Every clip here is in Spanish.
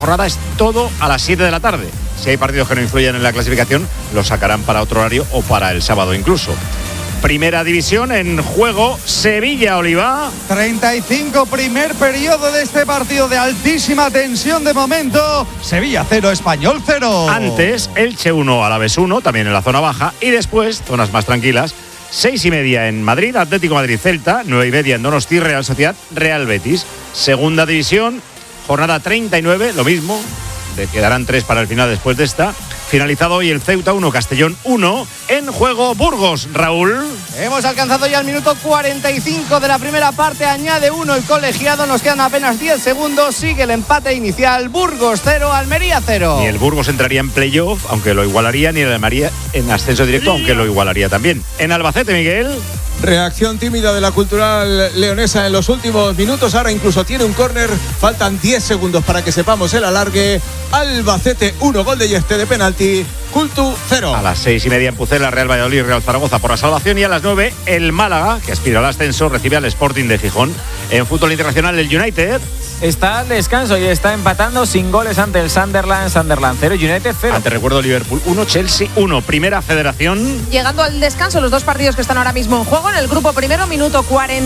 jornada es todo a las 7 de la tarde. Si hay partidos que no influyen en la clasificación, los sacarán para otro horario o para el sábado incluso. Primera división en juego, Sevilla-Oliva. 35, primer periodo de este partido de altísima tensión de momento. Sevilla 0, Español 0. Antes, Elche 1, Alavés 1, también en la zona baja. Y después, zonas más tranquilas, 6:30 en Madrid, Atlético Madrid-Celta. 9:30 en Donosti, Real Sociedad, Real Betis. Segunda división, jornada 39, lo mismo. Quedarán 3 para el final después de esta. Finalizado hoy el Ceuta 1, Castellón 1. En juego Burgos, Raúl. Hemos alcanzado ya el minuto 45 de la primera parte. Añade 1 el colegiado. Nos quedan apenas 10 segundos. Sigue el empate inicial. Burgos 0, Almería 0. Ni el Burgos entraría en playoff, aunque lo igualaría, ni el Almería en ascenso directo, aunque lo igualaría también. En Albacete, Miguel. Reacción tímida de la Cultural leonesa en los últimos minutos. Ahora incluso tiene un córner. Faltan 10 segundos para que sepamos el alargue. Albacete 1, gol de Yeste de penalti. Cultu 0. A las 6:30 en Pucela, Real Valladolid, Real Zaragoza por la salvación. Y a las 9 el Málaga, que aspira al ascenso, recibe al Sporting de Gijón. En fútbol internacional, el United está al descanso y está empatando sin goles ante el Sunderland 0, United 0. Ante, recuerdo, Liverpool 1, Chelsea 1. Primera Federación. Llegando al descanso, los dos partidos que están ahora mismo en juego. En el grupo primero, minuto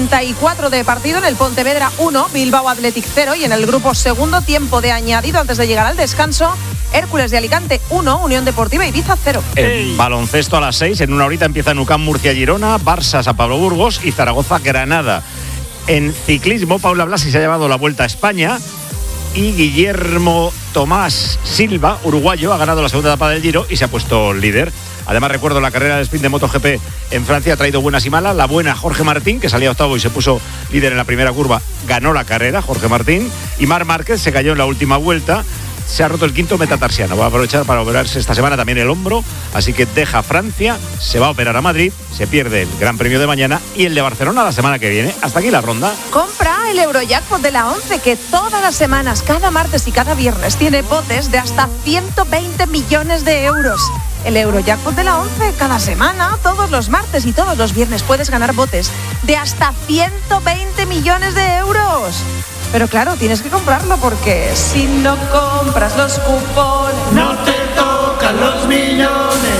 44 de partido. En el Pontevedra 1, Bilbao Athletic 0. Y en el grupo segundo, tiempo de añadido antes de llegar al descanso, Hércules de Alicante 1, Unión Deportiva Ibiza 0. En baloncesto a las 6, en una horita empieza UCAM Murcia-Girona, Barça San Pablo Burgos y Zaragoza-Granada. En ciclismo, Paula Blasi se ha llevado la Vuelta a España y Guillermo Tomás Silva, uruguayo, ha ganado la segunda etapa del Giro y se ha puesto líder. Además, recuerdo la carrera de sprint de MotoGP en Francia, ha traído buenas y malas. La buena, Jorge Martín, que salía octavo y se puso líder en la primera curva, ganó la carrera, Jorge Martín. Y Marc Márquez se cayó en la última vuelta. Se ha roto el quinto metatarsiano. Va a aprovechar para operarse esta semana también el hombro. Así que deja Francia, se va a operar a Madrid, se pierde el Gran Premio de mañana y el de Barcelona la semana que viene. Hasta aquí la ronda. Compra el Eurojackpot de la 11, que todas las semanas, cada martes y cada viernes, tiene botes de hasta 120 millones de euros. El Eurojackpot de la 11, cada semana, todos los martes y todos los viernes puedes ganar botes de hasta 120 millones de euros. Pero claro, tienes que comprarlo porque si no compras los cupones, no te tocan los millones.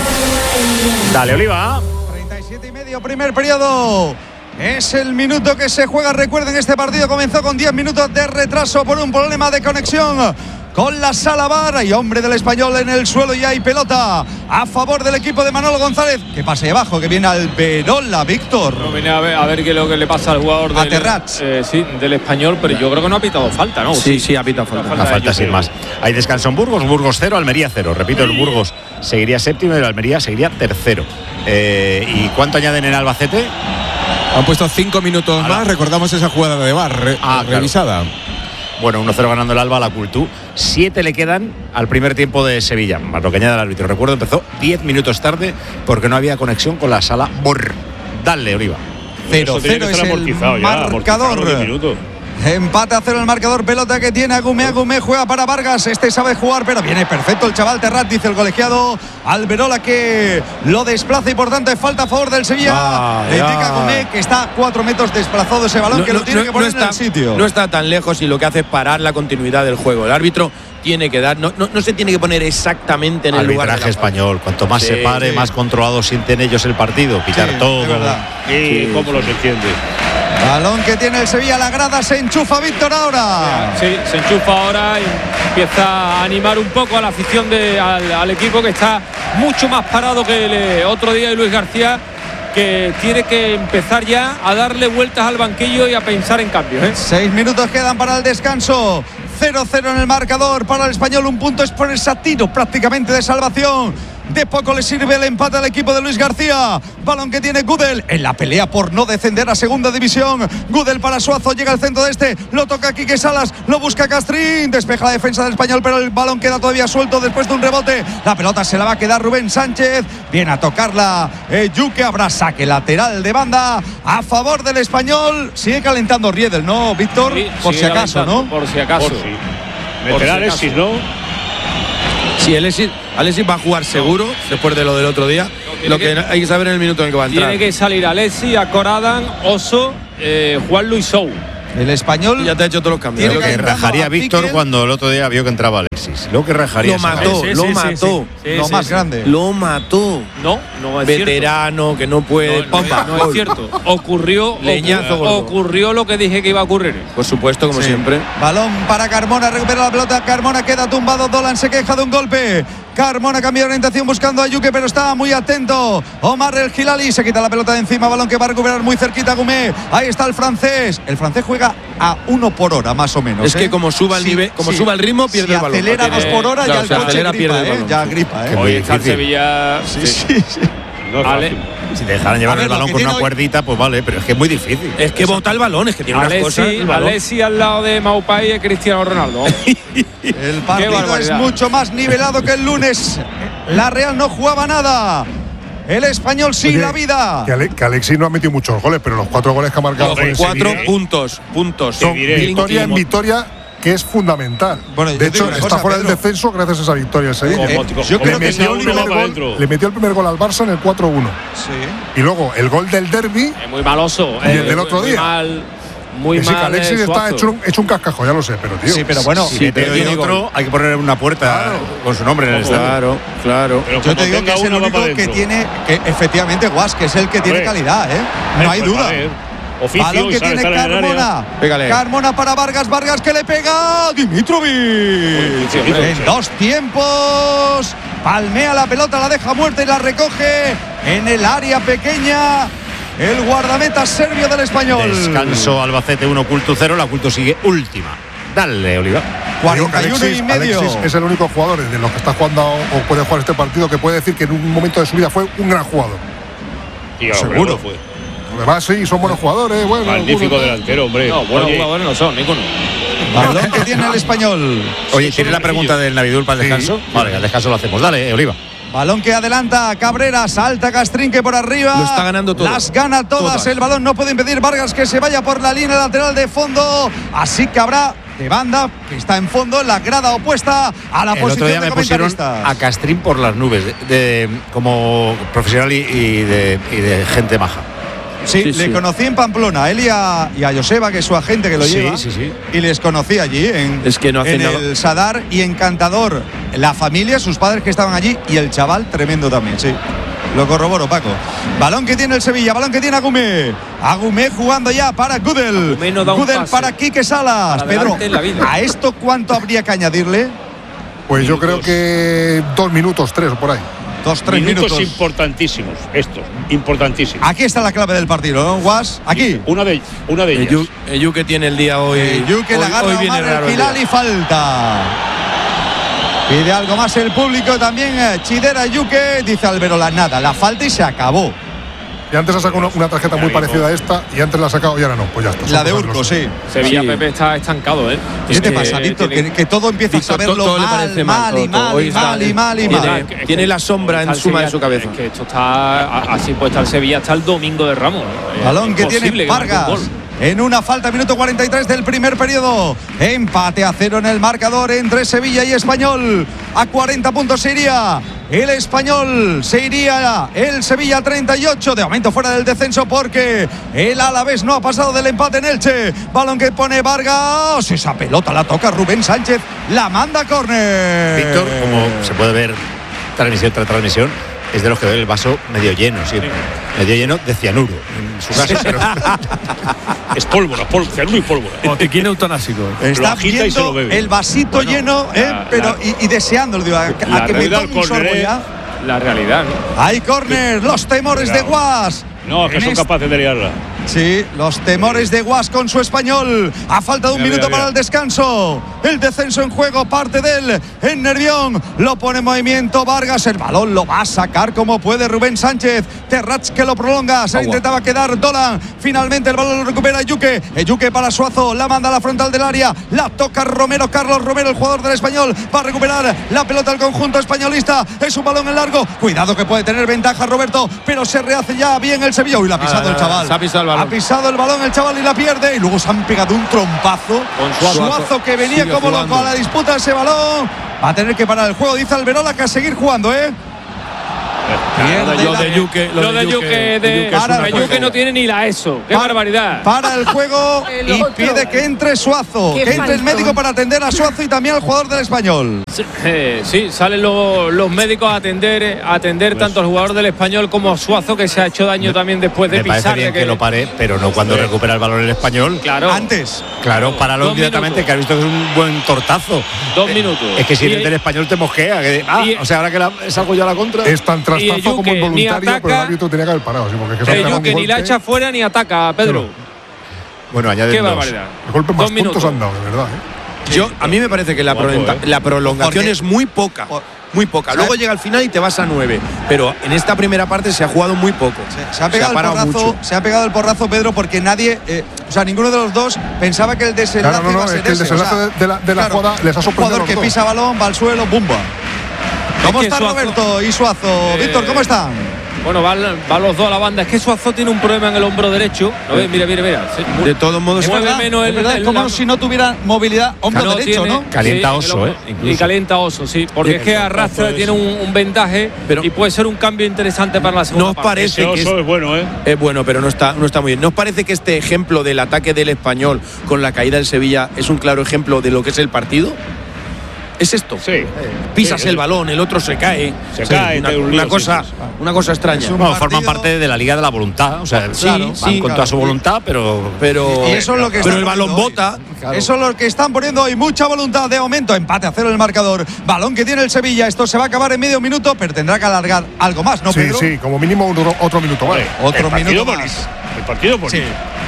Dale, Oliva. 37:30, primer periodo. Es el minuto que se juega. Recuerden, este partido comenzó con 10 minutos de retraso por un problema de conexión con la sala VAR. Y hombre del Español en el suelo y hay pelota a favor del equipo de Manolo González. Que pase abajo, que viene Alberola, Víctor. No, viene a ver qué es lo que le pasa al jugador del Español, pero yo creo que no ha pitado falta, ¿no? Sí, ha pitado falta. Una falta sin más. Hay descanso en Burgos 0, Almería 0. Repito, el Burgos seguiría séptimo y el Almería seguiría tercero. ¿Y cuánto añaden en Albacete? Han puesto 5 minutos más. Recordamos esa jugada de VAR revisada. Bueno, 1-0 ganando el Alba a la Cultú. 7 le quedan al primer tiempo de Sevilla, más lo que añade el árbitro. Recuerdo, empezó 10 minutos tarde porque no había conexión con la sala BOR. Dale, Oliva. 0-0 es el marcador. Empate a 0 el marcador, pelota que tiene Agumé juega para Vargas, sabe jugar, pero viene perfecto el chaval Terrat, dice el colegiado. Alberola que lo desplaza y por tanto es falta a favor del Sevilla. Le indica Agumé que está a 4 metros desplazado ese balón, que lo tiene que poner en el sitio. No está tan lejos y lo que hace es parar la continuidad del juego. El árbitro tiene que dar, no se tiene que poner exactamente en el lugar. Arbitraje español, cuanto más se pare, más controlado sienten ellos el partido, pitar todo. ¿Cómo los entiende? Balón que tiene el Sevilla, la grada se enchufa Víctor ahora. Sí, se enchufa ahora y empieza a animar un poco a la afición al equipo, que está mucho más parado que el otro día de Luis García, que tiene que empezar ya a darle vueltas al banquillo y a pensar en cambios. 6 minutos quedan para el descanso. 0-0 en el marcador para el Español. Un punto es por ese tiro prácticamente de salvación. De poco le sirve el empate al equipo de Luis García. Balón que tiene Gudel en la pelea por no descender a segunda división. Gudel para Suazo, llega al centro de lo toca Quique Salas, lo busca Castrín, despeja la defensa del Español, pero el balón queda todavía suelto después de un rebote. La pelota se la va a quedar Rubén Sánchez. Viene a tocarla Yuque, habrá saque lateral de banda a favor del Español. Sigue calentando Riedel, ¿no, Víctor? Sí, por si acaso, ¿no? Por si acaso. Meterá Alexis, ¿no? Sí, Alexis va a jugar seguro después de lo del otro día. Lo que hay que saber en el minuto en el que va a entrar. Tiene que salir Alexis, Acoradan, Oso, Juan Luis Sou. El español ya te ha hecho todos los cambios. Lo que rajaría Víctor cuando el otro día vio que entraba Alexis. Lo que rajaría. Lo mató, lo más grande. Lo mató. No es veterano, cierto. Que no puede. No es cierto. Ocurrió lo que dije que iba a ocurrir. Por supuesto, como siempre. Balón para Carmona, recupera la pelota. Carmona queda tumbado. Dolan se queja de un golpe. Carmona cambia de orientación buscando a Yuke, pero está muy atento. Omar El Hilali se quita la pelota de encima. Balón que va a recuperar muy cerquita Gumé. Ahí está el francés. El francés juega a 1 por hora, más o menos. Es que como suba el nivel, suba el ritmo, pierde el balón. Si acelera 2 por hora, claro, ya el coche gripa, ya gripa. Hoy está el Sevilla. Sí. No si te dejaran llevar el balón con una cuerdita, pues vale, pero es que es muy difícil. Es que bota el balón, es que tiene unas cosas. Alexis al lado de Maupay y Cristiano Ronaldo. El partido es mucho más nivelado que el lunes. La Real no jugaba nada. El español sí. Oye, la vida. Que Alexis no ha metido muchos goles, pero los 4 goles que ha marcado con 4 puntos. Son victoria en victoria, que es fundamental. Bueno, de hecho, está fuera del descenso gracias a esa victoria en Sevilla. Yo creo que le metió el primer gol al Barça en el 4-1. Sí. Y luego el gol del derbi. Muy maloso. Y el del otro día. Muy mal. Que Alexis está hecho un cascajo, ya lo sé, pero tío. Sí, pero bueno. Pero y otro, hay que poner una puerta con su nombre en el estadio. Claro. Pero yo te digo que es el único que tiene, que efectivamente Guas, que es el que tiene calidad, No hay duda. Balón que tiene Carmona. Carmona para Vargas que le pega Dimitrovic. En 2 tiempos. Palmea la pelota, la deja muerta y la recoge en el área pequeña. El guardameta serbio del español. Descanso Albacete 1, Culto 0. La Culto sigue última. Dale, Oliva. 41 y medio. Alexis es el único jugador de los que está jugando o puede jugar este partido que puede decir que en un momento de su vida fue un gran jugador. Seguro fue. Además, sí, son buenos jugadores. Magnífico delantero, hombre. No, buenos jugadores no son, ninguno. Balón que tiene el español. Oye, ¿tienes la pregunta del Navidul para el descanso? Vale, al descanso lo hacemos. Dale, Oliva. Balón que adelanta Cabrera, salta Castrinque por arriba. Lo está ganando todo. Las gana todas. El balón no puede impedir Vargas que se vaya por la línea lateral de fondo. Así que habrá de banda que está en fondo en la grada opuesta a la posición de comentaristas. Pusieron a Castrín por las nubes como profesional y de gente maja. Sí, le conocí en Pamplona, él y a Joseba, que es su agente que lo lleva. Sí. Y les conocí allí en el Sadar, y encantador. La familia, sus padres que estaban allí, y el chaval tremendo también, sí. Lo corroboro, Paco. Balón que tiene el Sevilla, balón que tiene Agumé. Agumé jugando ya para Gudel. Gudel para Quique Salas. Pedro, ¿a esto cuánto habría que añadirle? Pues yo creo que 2 minutos, 3 o por ahí. 2-3 minutos importantísimos, importantísimos. Aquí está la clave del partido, ¿no, Guas? Aquí. Una de ellas. Yuke tiene el día hoy. Yuke la agarra Omar El Hilali y falta. Pide algo más el público también. Chidera Yuke, dice Alberola, nada, la falta y se acabó. Y antes ha sacado una tarjeta muy parecida a esta y antes la ha sacado y ahora no, pues ya está. La de Urco, sí. Sevilla, Pepe está estancado, ¿Qué te pasa, Víctor? Que todo empieza a saberlo mal. Tiene la sombra encima de su cabeza. Es que esto está así, pues está el Sevilla hasta el domingo de Ramos. Balón que tiene Vargas. En una falta, minuto 43 del primer periodo. Empate a 0 en el marcador entre Sevilla y Español. A 40 puntos se iría el Español, se iría el Sevilla 38. De momento fuera del descenso porque el Alavés no ha pasado del empate en Elche. Balón que pone Vargas. Esa pelota la toca Rubén Sánchez. La manda a córner. Víctor, como se puede ver transmisión tras transmisión, es de los que ve el vaso medio lleno, siempre. Medio lleno de cianuro en su casa. Pero es pólvora, cianuro y pólvora. Botiquín eutonásico. Está viendo el vasito lleno, pero deseándolo, digo, a que me tome un sorbo ya. La realidad, ¿no? Hay córner, los temores de Guas. No, que son capaces de liarla. Sí, los temores de Guas con su Español. A falta de un minuto para el descanso. El descenso en juego, parte de él en Nervión. Lo pone en movimiento Vargas. El balón lo va a sacar como puede Rubén Sánchez. Terrats que lo prolonga. Se intentaba quedar Dolan. Finalmente el balón lo recupera Yuke. Yuke para Suazo. La manda a la frontal del área. La toca Romero. Carlos Romero, el jugador del Español. Va a recuperar la pelota al conjunto españolista. Es un balón en largo. Cuidado que puede tener ventaja Roberto. Pero se rehace ya bien el Sevilla. Uy, la ha pisado el chaval. Se ha pisado el balón. Ha pisado el balón el chaval y la pierde. Y luego se han pegado un trompazo. Con Suazo que venía como loco a la disputa de ese balón. Va a tener que parar el juego, dice Alberola, que a seguir jugando, Lo de Yuque no tiene ni la ESO. ¡Qué barbaridad! Para el juego y pide que entre Suazo, que entre el médico para atender a Suazo y también al jugador del Español. Sí, salen los médicos a atender tanto al jugador del Español como a Suazo, que se ha hecho daño también después de pisar. Me parece bien que lo pare, pero no cuando recupera el balón el Español. Claro. Antes. Claro, páralo inmediatamente, que ha visto que es un buen tortazo. 2 minutos. Es que si eres del Español te mosquea. O sea, ahora que salgo yo a la contra. Es tan traspazo como involuntario, pero el árbitro tenía que haber parado. ¿Sí? Porque Yuque ni la echa fuera ni ataca, Pedro. Bueno, añade qué barbaridad. El golpe más puntos han dado, de verdad. A mí me parece que la prolongación es muy poca. Muy poca. Luego llega al final y te vas a 9. Pero en esta primera parte se ha jugado muy poco. Se ha pegado el porrazo, Pedro, porque nadie, ninguno de los dos pensaba que el desenlace iba a ser el desenlace de la jugada les ha sorprendido. Un jugador que pisa balón, va al suelo, ¡bumba! ¿Cómo está Roberto y Suazo? Víctor, ¿cómo están? Bueno, van los dos a la banda. Es que Suazo tiene un problema en el hombro derecho. Mira. De todos modos, es como si no tuviera movilidad hombro derecho, ¿no? Calienta oso, Y calienta oso, sí. Porque es que arrastra, tiene un vendaje y puede ser un cambio interesante para la segunda parte. Parece que oso es bueno, Es bueno, pero no está muy bien. ¿Nos parece que este ejemplo del ataque del Español con la caída del Sevilla es un claro ejemplo de lo que es el partido? ¿Es esto? Sí. Pisas el balón, el otro se cae. Una cosa extraña. Forman parte de la Liga de la Voluntad. O sea, van con toda su voluntad, pero y eso es lo que el balón bota. Claro. Eso es lo que están poniendo hoy. Mucha voluntad de momento. Empate a 0 en el marcador. Balón que tiene el Sevilla. Esto se va a acabar en medio minuto, pero tendrá que alargar algo más, ¿no, Pedro? Sí, como mínimo otro minuto. Vale. Otro minuto más. El partido bonito.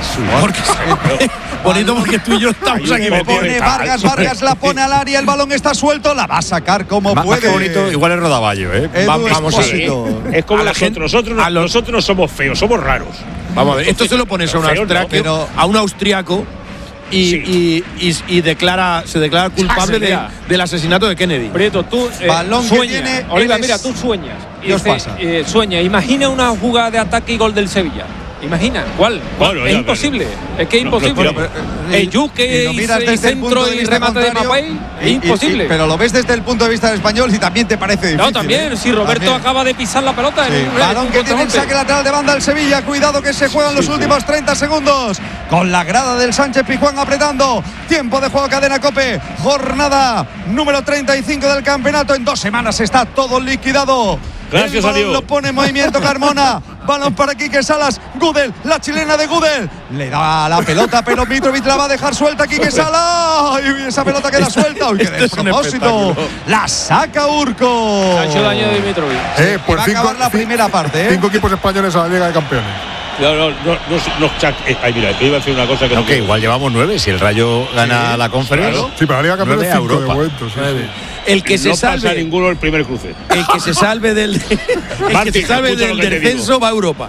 Sí. Bonito porque tú y yo estamos aquí. Pone Vargas la pone al área, el balón está suelto, la va a sacar como puede. Más que bonito, igual es Rodaballo, Vamos a ver. Es como nosotros no somos feos, somos raros. Vamos a ver, esto se lo pones a un austriaco y se declara culpable del asesinato de Kennedy. Prieto, tú balón sueñas. Oliva, mira, tú sueñas. ¿Qué os pasa? Sueña, imagina una jugada de ataque y gol del Sevilla. Imagina, ¿cuál? Bueno, es imposible. Es que es imposible. El Yuque y centro y remate de Mbappé es imposible. Pero lo ves desde el punto de vista del Español y también te parece difícil. No, también. Si Roberto acaba de pisar la pelota. Balón que tiene el saque lateral de banda el Sevilla. Cuidado que se juegan los últimos 30 segundos. Con la grada del Sánchez Pizjuán apretando. Tiempo de juego, cadena COPE. Jornada número 35 del campeonato. En 2 semanas está todo liquidado. Gracias a Dios. Lo pone en movimiento Carmona. Balón para Quique Salas. Gudel, la chilena de Gudel. Le da la pelota, pero Mitrovic la va a dejar suelta. Quique Salas. Y esa pelota queda suelta. ¡Qué despropósito! La saca Urco. Ha hecho daño de Mitrovic. Va a acabar la primera parte. 5 equipos españoles a la Liga de Campeones. Mira, que iba a decir una cosa que no. Igual llevamos 9. Si el Rayo gana la Conference. Claro. Sí, pero la Liga de Campeones 5 de momento. El que se salve. Pasa ninguno el primer cruce. El que se salve del descenso va a Europa.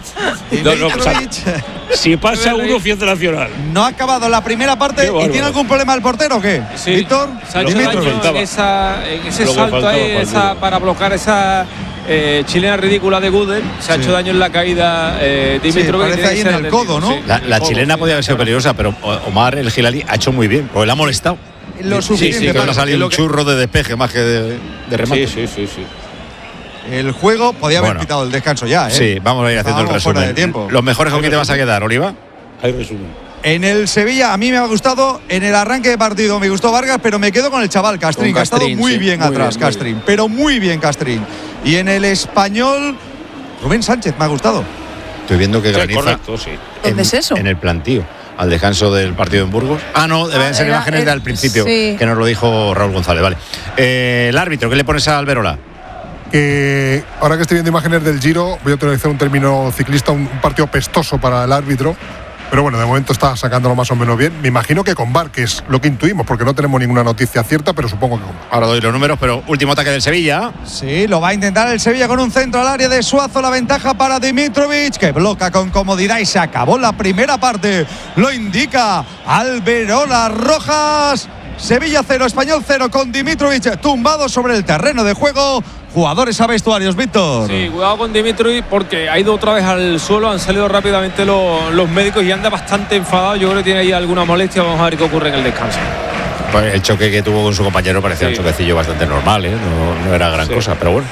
Si pasa uno, fiesta nacional. No ha acabado la primera parte y tiene algún problema el portero o qué? Sí. Víctor, se ha hecho daño en ese salto ahí, para bloquear esa chilena ridícula de Gudel. Se ha hecho daño en la caída Dimitrovic. Parece ahí en el codo, ¿no? La chilena podía haber sido peligrosa, pero Omar el Gilali ha hecho muy bien, porque le ha molestado. Lo suficiente que le ha salido un churro de despeje más que de remate. Sí. El juego podía haber quitado el descanso ya, Sí, vamos a ir haciendo el resumen. De tiempo. ¿Los mejores con quién te vas a quedar, Oliva? Hay resumen. En el Sevilla a mí me ha gustado, en el arranque de partido me gustó Vargas, pero me quedo con el chaval Castrín, que ha estado muy bien atrás, Castrín, pero muy bien Castrín. Y en el Español, Rubén Sánchez me ha gustado. Estoy viendo que graniza. Correcto, sí. ¿Dónde es eso? En el plantío. Al descanso del partido en Burgos. No, deben ser imágenes del principio, que nos lo dijo Raúl González. Vale. El árbitro, ¿qué le pones a Alberola? Ahora que estoy viendo imágenes del Giro, voy a utilizar un término ciclista, un partido pestoso para el árbitro. Pero bueno, de momento está sacándolo más o menos bien. Me imagino que con VAR, que es lo que intuimos, porque no tenemos ninguna noticia cierta, pero supongo que con VAR. Ahora doy los números, pero último ataque del Sevilla. Sí, lo va a intentar el Sevilla con un centro al área de Suazo. La ventaja para Dimitrovic, que bloca con comodidad y se acabó la primera parte. Lo indica Alberola Rojas. Sevilla 0, Español 0 con Dimitrovic tumbado sobre el terreno de juego. Jugadores a vestuarios, Víctor. Sí, cuidado con Dimitrovic porque ha ido otra vez al suelo. Han salido rápidamente los médicos y anda bastante enfadado. Yo creo que tiene ahí alguna molestia. Vamos a ver qué ocurre en el descanso. Pues el choque que tuvo con su compañero parecía un choquecillo bastante normal, no era gran cosa, pero bueno.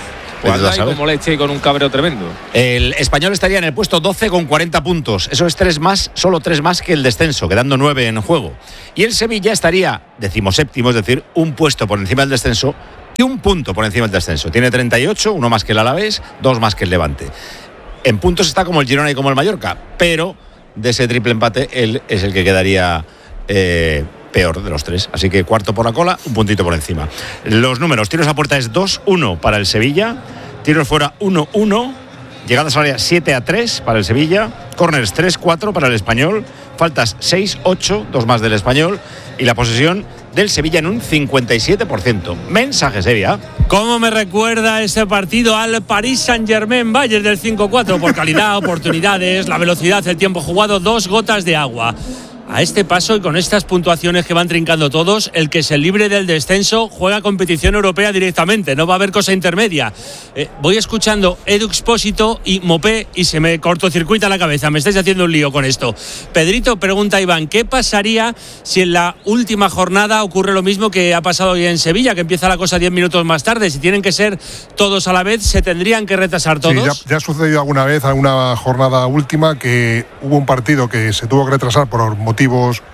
Pues anda ahí como leche y con un cabreo tremendo. El Español estaría en el puesto 12 con 40 puntos. Eso es solo 3 más que el descenso, quedando 9 en juego. Y el Sevilla estaría 17º, es decir, un puesto por encima del descenso y un punto por encima del descenso. Tiene 38, 1 más que el Alavés, 2 más que el Levante. En puntos está como el Girona y como el Mallorca, pero de ese triple empate él es el que quedaría peor de los 3. Así que cuarto por la cola, un puntito por encima. Los números: tiros a puerta es 2-1 para el Sevilla, tiros fuera 1-1, llegadas al área 7-3 para el Sevilla, córners 3-4 para el Español, faltas 6-8, 2 más del Español, y la posesión del Sevilla en un 57%. Mensaje, Sevilla. ¿Cómo me recuerda ese partido al Paris Saint-Germain Bayern del 5-4? Por calidad, oportunidades, la velocidad, el tiempo jugado, 2 gotas de agua. A este paso y con estas puntuaciones que van trincando todos, el que se libre del descenso juega competición europea directamente, no va a haber cosa intermedia. Voy escuchando Edu Expósito y Mopé y se me cortocircuita la cabeza, me estáis haciendo un lío con esto. Pedrito, pregunta a Iván, ¿qué pasaría si en la última jornada ocurre lo mismo que ha pasado hoy en Sevilla, que empieza la cosa 10 minutos más tarde? Si tienen que ser todos a la vez, ¿se tendrían que retrasar todos? Sí, ya ha sucedido alguna vez, alguna jornada última, que hubo un partido que se tuvo que retrasar por motivos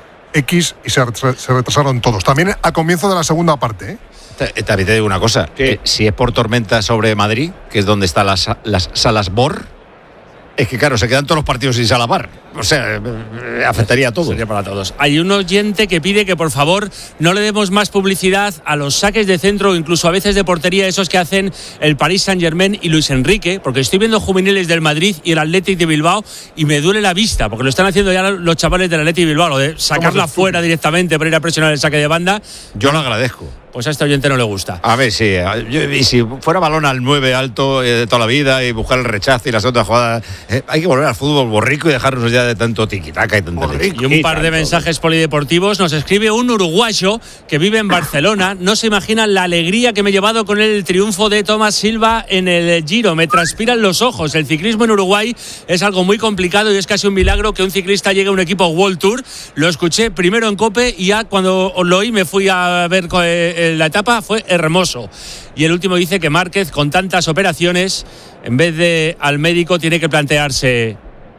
X y se retrasaron todos. También al comienzo de la segunda parte. También te digo una cosa, si es por tormenta sobre Madrid, que es donde están las salas BOR, es que claro, se quedan todos los partidos sin sala VAR. O sea, afectaría a todos. Sería para todos. Hay un oyente que pide que por favor no le demos más publicidad a los saques de centro o incluso a veces de portería, esos que hacen el Paris Saint-Germain y Luis Enrique, porque estoy viendo juveniles del Madrid y el Athletic de Bilbao y me duele la vista, porque lo están haciendo ya los chavales del Athletic de Bilbao, lo de sacarla fuera directamente para ir a presionar el saque de banda. Yo lo agradezco. Pues a este oyente no le gusta. A ver, sí. Y si fuera balón al 9 alto de toda la vida y buscar el rechazo y las otras jugadas, hay que volver al fútbol borrico y dejarnos ya de tanto tiquitaca y tanta leche. Y un par de mensajes polideportivos. Nos escribe un uruguayo que vive en Barcelona. No se imaginan la alegría que me he llevado con el triunfo de Tomás Silva en el Giro. Me transpiran los ojos. El ciclismo en Uruguay es algo muy complicado y es casi un milagro que un ciclista llegue a un equipo World Tour. Lo escuché primero en COPE y ya cuando lo oí me fui a ver la etapa, fue hermoso. Y el último dice que Márquez, con tantas operaciones, en vez de al médico tiene que plantearse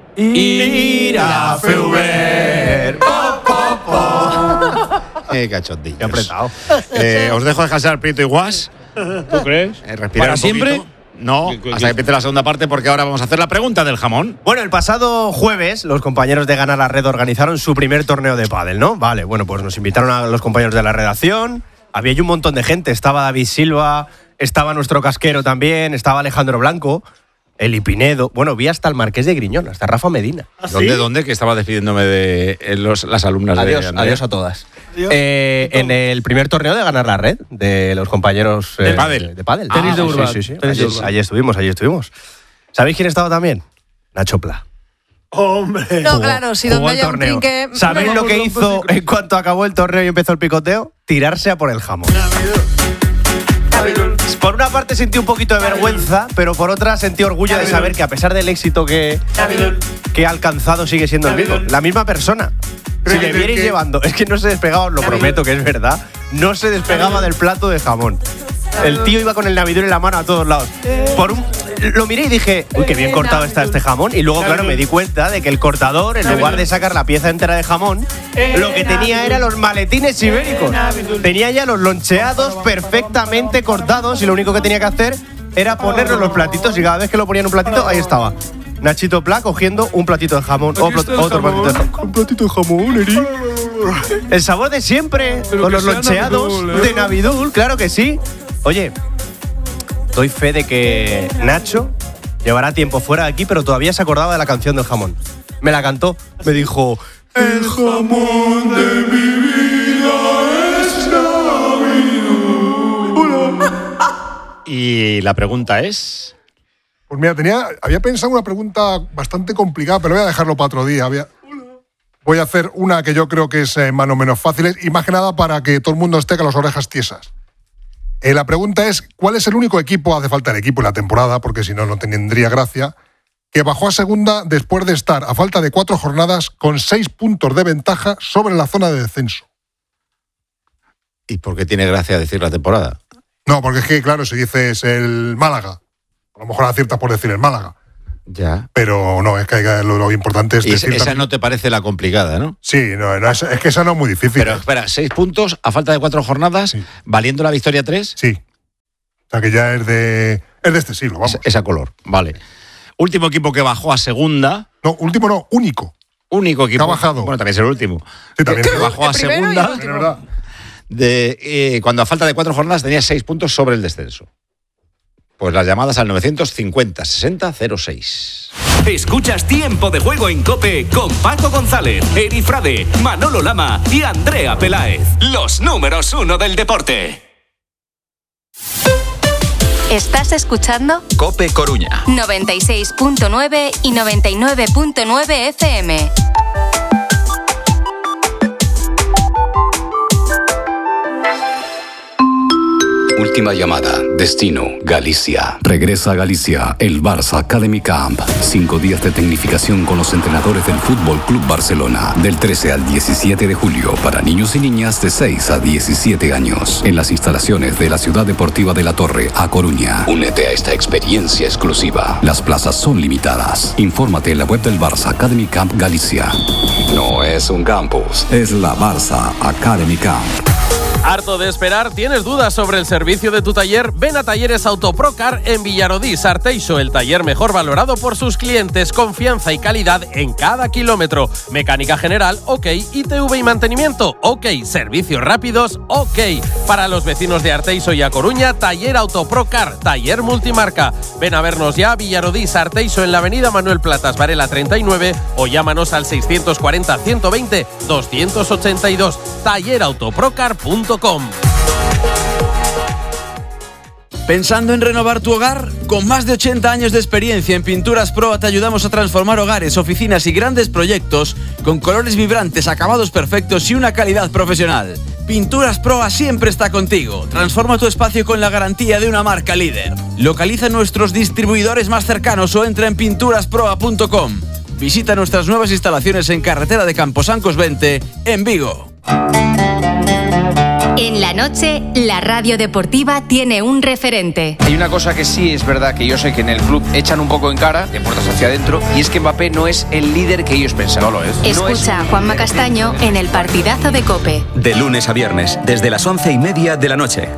ir a Feuber. Cachondillos. Qué apretado. Os dejo descansar Prieto y Guas. ¿Tú crees? Respirar ¿Para un siempre? poquito. No, hasta que empiece la segunda parte, porque ahora vamos a hacer la pregunta del jamón. Bueno, el pasado jueves los compañeros de Gana la Red organizaron su primer torneo de pádel, ¿no? Vale, bueno, pues nos invitaron a los compañeros de la redacción. Había un montón de gente, estaba David Silva, estaba nuestro casquero también, estaba Alejandro Blanco, Eli Pinedo, bueno, vi hasta el Marqués de Griñón, hasta Rafa Medina. ¿Ah, sí? ¿Dónde? Que estaba despidiéndome de las alumnas adiós, de Andrea. Adiós a todas. En el primer torneo de Ganar la Red, de los compañeros de pádel. De pádel. Tenis de Urban. Sí. Allí estuvimos. ¿Sabéis quién estaba también? Nacho Pla. ¡Hombre! No, claro, si donde haya un trinque... ¿Sabéis lo que hizo en cuanto acabó el torneo y empezó el picoteo? Tirarse a por el jamón. Por una parte sentí un poquito de vergüenza, pero por otra sentí orgullo de saber que a pesar del éxito que ha alcanzado sigue siendo el mismo. La misma persona. Si le vierais llevando, es que no se despegaba, os lo prometo que es verdad, no se despegaba del plato de jamón. El tío iba con el navidor en la mano a todos lados. Lo miré y dije, uy, qué bien cortado está este jamón. Y luego, claro, me di cuenta de que el cortador, en lugar de sacar la pieza entera de jamón, lo que tenía era los maletines ibéricos. Tenía ya los loncheados perfectamente cortados y lo único que tenía que hacer era ponerlo en los platitos y cada vez que lo ponía en un platito, ahí estaba Nachito Pla cogiendo un platito de jamón, otro platito de jamón. Un platito de jamón, Eri. El sabor de siempre, con los loncheados de Navidul, claro que sí. Oye, doy fe de que Nacho llevará tiempo fuera de aquí, pero todavía se acordaba de la canción del jamón. Me la cantó, me dijo: el jamón de mi vida es Navidul. Y la pregunta es... Pues mira, había pensado una pregunta bastante complicada, pero voy a dejarlo para otro día. Voy a hacer una que yo creo que es más o menos fácil y más que nada para que todo el mundo esté con las orejas tiesas. La pregunta es, ¿cuál es el único equipo, hace falta el equipo en la temporada, porque si no, no tendría gracia, que bajó a segunda después de estar, a falta de 4 jornadas, con 6 puntos de ventaja sobre la zona de descenso? ¿Y por qué tiene gracia decir la temporada? No, porque es que, claro, si dices el Málaga, A lo mejor aciertas por decir el Málaga. Ya. Pero no, es que lo importante es y decir... esa no te parece la complicada, ¿no? Sí, no, es que esa no es muy difícil. Pero espera, 6 puntos a falta de 4 jornadas, sí. ¿Valiendo la victoria 3? Sí. O sea que ya es de este siglo, vamos. Esa color, vale. Último equipo que bajó a segunda. No, último no, único. Único equipo. Que ha bajado. Bueno, también es el último. Sí, también. Que bajó a segunda. Es verdad. Cuando a falta de 4 jornadas tenía 6 puntos sobre el descenso. Pues las llamadas al 950 60 06. Escuchas Tiempo de Juego en COPE con Paco González, Eri Frade, Manolo Lama y Andrea Peláez. Los números 1 del deporte. ¿Estás escuchando? COPE Coruña 96.9 y 99.9 FM. Última llamada. Destino, Galicia. Regresa a Galicia el Barça Academy Camp. 5 días de tecnificación con los entrenadores del Fútbol Club Barcelona. Del 13 al 17 de julio para niños y niñas de 6 a 17 años. En las instalaciones de la Ciudad Deportiva de La Torre, a Coruña. Únete a esta experiencia exclusiva. Las plazas son limitadas. Infórmate en la web del Barça Academy Camp Galicia. No es un campus, es la Barça Academy Camp. ¿Harto de esperar? ¿Tienes dudas sobre el servicio de tu taller? Ven a Talleres Autoprocar en Villarodí, Arteixo, el taller mejor valorado por sus clientes, confianza y calidad en cada kilómetro. Mecánica general, ok. ITV y mantenimiento, ok. Servicios rápidos, ok. Para los vecinos de Arteixo y A Coruña, Taller Autoprocar, taller multimarca. Ven a vernos ya a Villarodí, Arteixo, en la avenida Manuel Platas Varela 39 o llámanos al 640 120 282. tallerautoprocar.com. ¿Pensando en renovar tu hogar? Con más de 80 años de experiencia en Pinturas Proa te ayudamos a transformar hogares, oficinas y grandes proyectos con colores vibrantes, acabados perfectos y una calidad profesional. Pinturas Proa siempre está contigo. Transforma tu espacio con la garantía de una marca líder. Localiza nuestros distribuidores más cercanos o entra en pinturasproa.com. Visita nuestras nuevas instalaciones en Carretera de Camposancos 20, en Vigo. En la noche, la radio deportiva tiene un referente. Hay una cosa que sí es verdad que yo sé que en el club echan un poco en cara, de puertas hacia adentro, y es que Mbappé no es el líder que ellos pensaban. No lo es. Escucha a Juanma Castaño en el partidazo de COPE. De lunes a viernes, desde las 11:30 de la noche.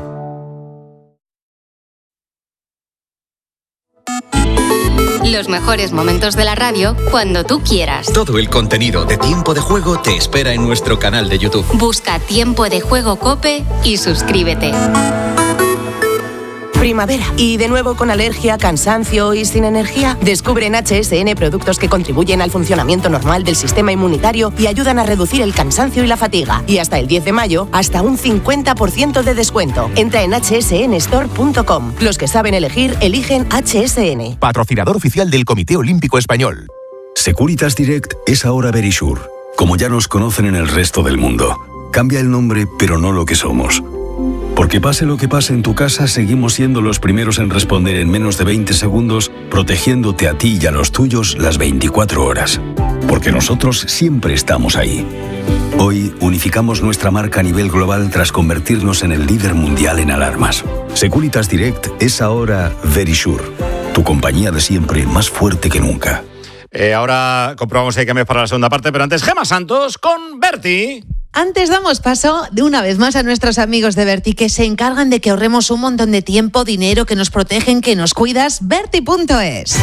Los mejores momentos de la radio cuando tú quieras. Todo el contenido de Tiempo de Juego te espera en nuestro canal de YouTube. Busca Tiempo de Juego COPE y suscríbete. Primavera. ¿Y de nuevo con alergia, cansancio y sin energía? Descubre en HSN productos que contribuyen al funcionamiento normal del sistema inmunitario y ayudan a reducir el cansancio y la fatiga. Y hasta el 10 de mayo, hasta un 50% de descuento. Entra en hsnstore.com. Los que saben elegir, eligen HSN. Patrocinador oficial del Comité Olímpico Español. Securitas Direct es ahora Verisure, como ya nos conocen en el resto del mundo. Cambia el nombre, pero no lo que somos. Porque pase lo que pase en tu casa, seguimos siendo los primeros en responder en menos de 20 segundos, protegiéndote a ti y a los tuyos las 24 horas. Porque nosotros siempre estamos ahí. Hoy unificamos nuestra marca a nivel global tras convertirnos en el líder mundial en alarmas. Securitas Direct es ahora Verisure, tu compañía de siempre más fuerte que nunca. Ahora comprobamos si hay cambios para la segunda parte, pero antes Gemma Santos con Berti. Antes damos paso de una vez más a nuestros amigos de Berti, que se encargan de que ahorremos un montón de tiempo, dinero, que nos protegen, que nos cuidas. Berti.es.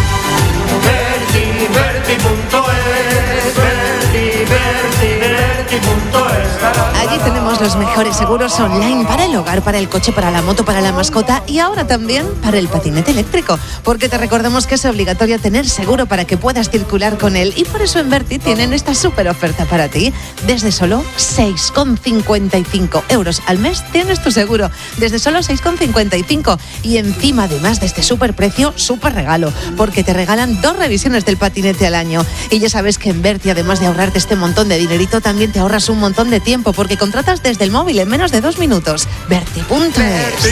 Allí tenemos los mejores seguros online para el hogar, para el coche, para la moto, para la mascota y ahora también para el patinete eléctrico, porque te recordamos que es obligatorio tener seguro para que puedas circular con él, y por eso en Berti tienen esta súper oferta para ti. Desde solo 6,55 euros al mes tienes tu seguro, desde solo 6,55, y encima, además de este súper precio, súper regalo, porque te regalan 2 revisiones del patinete al año. Y ya sabes que en Berti, además de ahorrarte este montón de dinerito, también te ahorras un montón de tiempo, porque contratas desde el móvil en menos de 2 minutos. Berti.es.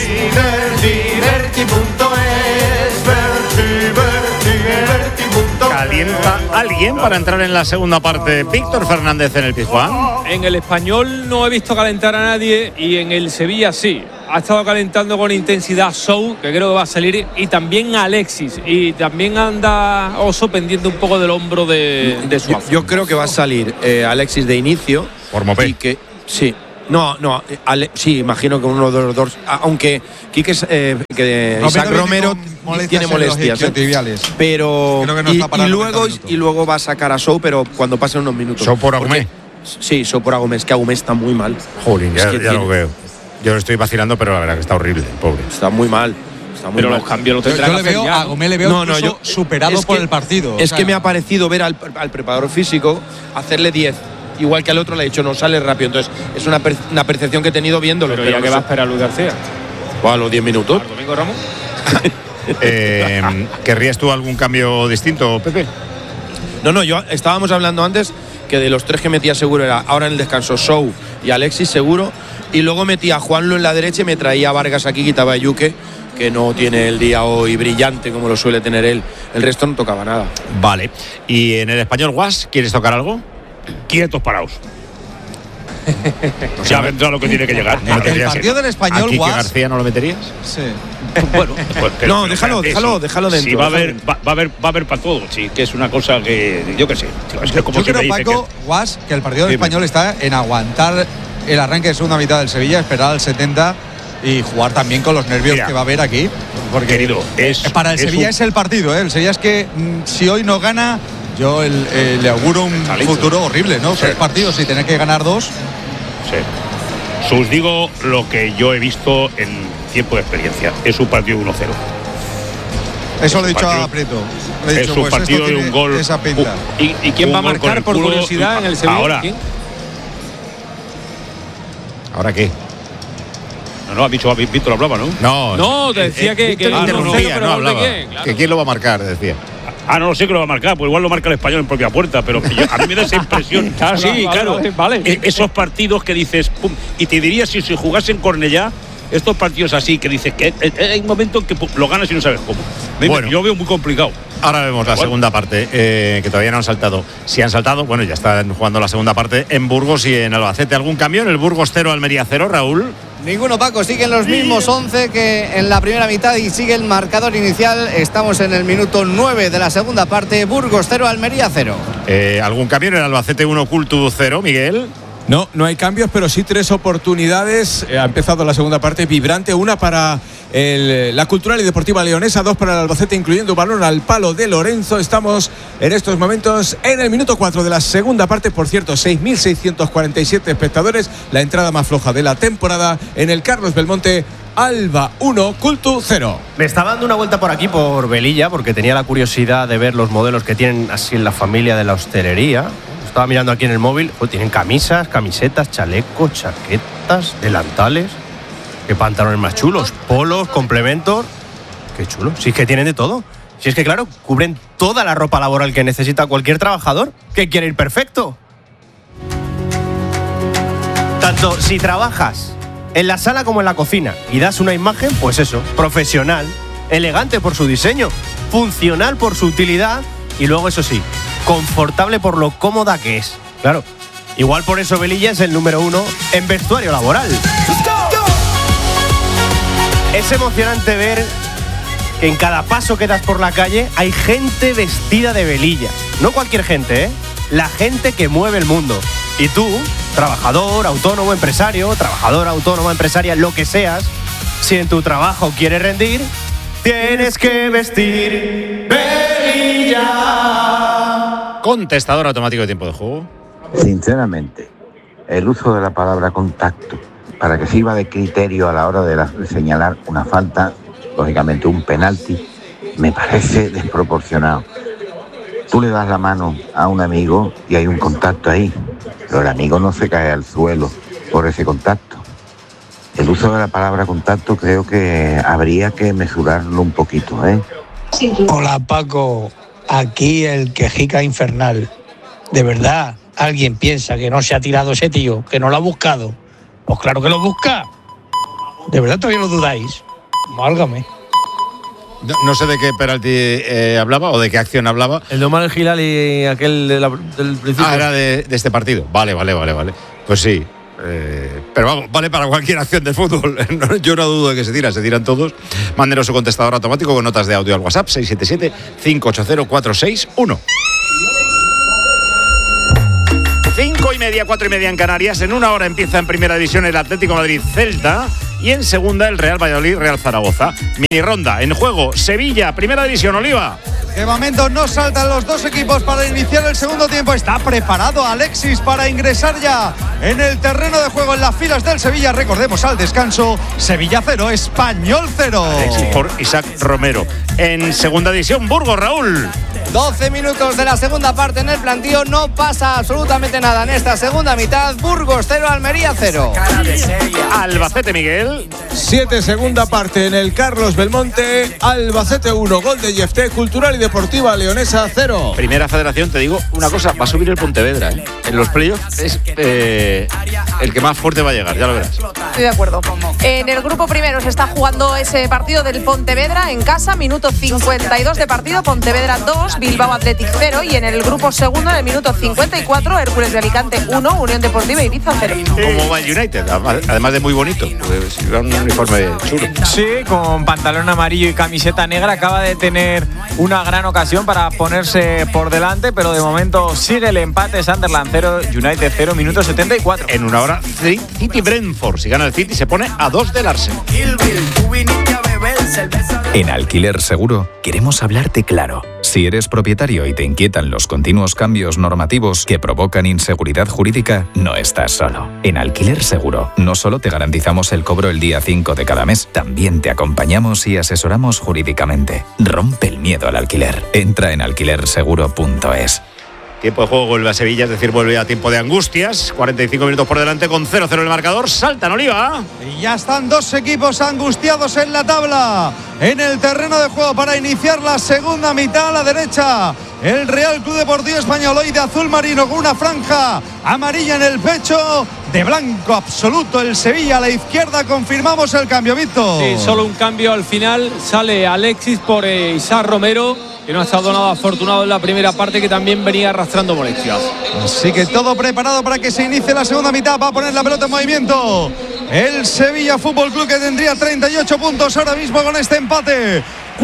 Calienta alguien para entrar en la segunda parte. Víctor Fernández en el Pizjuán. En el Español no he visto calentar a nadie y en el Sevilla sí. Ha estado calentando con intensidad Sou, que creo que va a salir, y también Alexis. Y también anda Oso pendiente un poco del hombro de Suazo. Yo creo que va a salir Alexis de inicio. Por Mopé. Y que, sí. Sí, imagino que uno de los dos. Aunque Quique, Isaac Romero tiene molestias. Pero. Y luego va a sacar a Sou, pero cuando pasen unos minutos. Sou por Agumé. Sí, Sou por Agumé. Es que Agumé está muy mal. Jolín, ya lo veo. Yo lo estoy vacilando, pero la verdad que está horrible, pobre. Está muy mal. Pero los cambios los tendrá que hacer ya. A Agumé le veo incluso superado por el partido. Es que me ha parecido ver al preparador físico hacerle 10. Igual que al otro le ha dicho, no sale rápido. Entonces, es una percepción que he tenido viéndolo. Pero ya que va a esperar Luis García. O a los 10 minutos. Domingo Ramos. ¿Querrías tú algún cambio distinto, Pepe? No, estábamos hablando antes que de los 3 que metía seguro era ahora en el descanso Sou y Alexis seguro. Y luego metía a Juanlo en la derecha y me traía a Vargas aquí, quitaba a Yuque, que no tiene el día hoy brillante como lo suele tener él. El resto no tocaba nada. Vale. ¿Y en el Español, Guas, quieres tocar algo? Quietos paraos. Ya vendrá lo que tiene que llegar. El partido del Español, ¿A Quique Guas. García no lo meterías? Sí. Bueno, pues no, déjalo dentro. Sí, va a haber para todo. Sí, que es una cosa que yo qué sé. Es que como yo creo, Paco, Guas, que el partido del Español está en aguantar el arranque de segunda mitad del Sevilla, esperar al 70 y jugar también con los nervios que va a haber aquí. Porque querido, para el Sevilla es el partido, ¿eh? El Sevilla es que si hoy no gana, yo le auguro un futuro horrible, ¿no? 3 partidos y tener que ganar 2. Sí. Os digo lo que yo he visto en tiempo de experiencia. Es un partido 1-0. Eso lo he dicho a Prieto. Es un partido de un gol. Esa pinta. ¿Y quién va a marcar por curiosidad en el Sevilla? Ahora. ¿Quién? ¿Ahora qué? No, ha dicho Víctor hablaba, ¿no? No, te decía que interrumpía, no hablaba. Que quién lo va a marcar, decía. No sé que lo va a marcar, pues igual lo marca el Español en propia puerta, pero a mí me da esa impresión. Vale. Esos partidos que dices, pum, y te diría si se jugase en Cornellá, estos partidos así que dices que hay un momento en que lo ganas y no sabes cómo. Bueno, yo veo muy complicado. Ahora vemos la segunda parte, que todavía no han saltado. Si han saltado, bueno, ya están jugando la segunda parte en Burgos y en Albacete. ¿Algún cambio en el Burgos 0, Almería 0, Raúl? Ninguno, Paco. Siguen los mismos 11 que en la primera mitad y sigue el marcador inicial. Estamos en el minuto 9 de la segunda parte. Burgos 0, Almería 0. ¿Algún cambio en el Albacete 1, Cultu 0, Miguel? No hay cambios, pero sí 3 oportunidades. Ha empezado la segunda parte vibrante. Una para la Cultural y Deportiva Leonesa, 2 para el Albacete, incluyendo un balón al palo de Lorenzo. Estamos en estos momentos en el minuto 4 de la segunda parte. Por cierto, 6.647 espectadores. La entrada más floja de la temporada en el Carlos Belmonte. Alba 1, Cultu 0. Me estaba dando una vuelta por aquí, por Velilla, porque tenía la curiosidad de ver los modelos que tienen así en la familia de la hostelería. Estaba mirando aquí en el móvil, tienen camisas, camisetas, chalecos, chaquetas, delantales. Qué pantalones más chulos, polos, complementos. Qué chulo, si es que tienen de todo. Si es que claro, cubren toda la ropa laboral que necesita cualquier trabajador que quiere ir perfecto. Tanto si trabajas en la sala como en la cocina y das una imagen, pues eso, profesional, elegante por su diseño, funcional por su utilidad y luego eso sí, confortable por lo cómoda que es. Claro, igual por eso Velilla es el número 1 en vestuario laboral. Es emocionante ver que en cada paso que das por la calle hay gente vestida de Velilla. No cualquier gente, ¿eh? La gente que mueve el mundo. Y tú, trabajador, autónomo, empresario, trabajadora, autónoma, empresaria, lo que seas, si en tu trabajo quieres rendir, tienes que vestir Velilla. Contestador automático de tiempo de juego. Sinceramente, el uso de la palabra contacto para que sirva de criterio a la hora de señalar una falta, lógicamente un penalti, me parece desproporcionado. Tú le das la mano a un amigo y hay un contacto ahí, pero el amigo no se cae al suelo por ese contacto. El uso de la palabra contacto creo que habría que mesurarlo un poquito, ¿eh? Hola Paco, aquí el quejica infernal. ¿De verdad alguien piensa que no se ha tirado ese tío, que no lo ha buscado? Pues claro que lo busca. ¿De verdad todavía lo dudáis? Válgame. No sé de qué penalti hablaba o de qué acción hablaba. El de Omar El Hilal y aquel del principio. Ah, era de este partido. Vale. Pues sí. Pero vamos, vale para cualquier acción del fútbol. Yo no dudo de que se tiran todos. Mándenos su contestador automático con notas de audio al WhatsApp 677-580-461. 5:30, 4:30 en Canarias. En una hora empieza en primera división el Atlético Madrid-Celta y en segunda el Real Valladolid-Real Zaragoza. Mini ronda en juego Sevilla, primera división. Oliva. De momento no saltan los dos equipos para iniciar el segundo tiempo. Está preparado Alexis para ingresar ya en el terreno de juego en las filas del Sevilla. Recordemos al descanso, Sevilla 0, Español 0. Alexis por Isaac Romero. En segunda división, Burgos, Raúl. 12 minutos de la segunda parte en el plantío. No pasa absolutamente nada en esta segunda mitad. Burgos 0, Almería 0. Albacete, Miguel. 7 segunda parte en el Carlos Belmonte. Albacete 1, gol de Yefté. Cultural y Deportiva Leonesa 0. Primera Federación, te digo una cosa, va a subir el Pontevedra. En los playoffs es el que más fuerte va a llegar, ya lo verás. Estoy de acuerdo. En el grupo primero se está jugando ese partido del Pontevedra en casa, minuto 52 de partido, Pontevedra 2, Bilbao Athletic 0, y en el grupo segundo, en el minuto 54, Hércules de Alicante 1, Unión Deportiva Ibiza 0. Como va el United, además de muy bonito, pues un uniforme chulo. Sí, con pantalón amarillo y camiseta negra, acaba de tener una gran ocasión para ponerse por delante, pero de momento sigue el empate. Sunderland 0, United 0, minuto 74. En una hora, City Brentford. Si gana el City, se pone a 2 del Arsenal. En Alquiler Seguro queremos hablarte claro. Si eres propietario y te inquietan los continuos cambios normativos que provocan inseguridad jurídica, no estás solo. En Alquiler Seguro no solo te garantizamos el cobro el día 5 de cada mes, también te acompañamos y asesoramos jurídicamente. Rompe el miedo al alquiler. Entra en alquilerseguro.es. Tiempo de juego vuelve a Sevilla, es decir, vuelve a tiempo de angustias. 45 minutos por delante con 0-0 el marcador. Saltan, Oliva. Y ya están dos equipos angustiados en la tabla, en el terreno de juego para iniciar la segunda mitad. A la derecha, el Real Club Deportivo Español, hoy de azul marino con una franja amarilla en el pecho. De blanco absoluto el Sevilla. A la izquierda confirmamos el cambio, Víctor. Sí, solo un cambio al final. Sale Alexis por Isaac Romero, que no ha estado nada afortunado en la primera parte, que también venía arrastrando molestias. Así que todo preparado para que se inicie la segunda mitad. Va a poner la pelota en movimiento el Sevilla Fútbol Club, que tendría 38 puntos ahora mismo con este empate.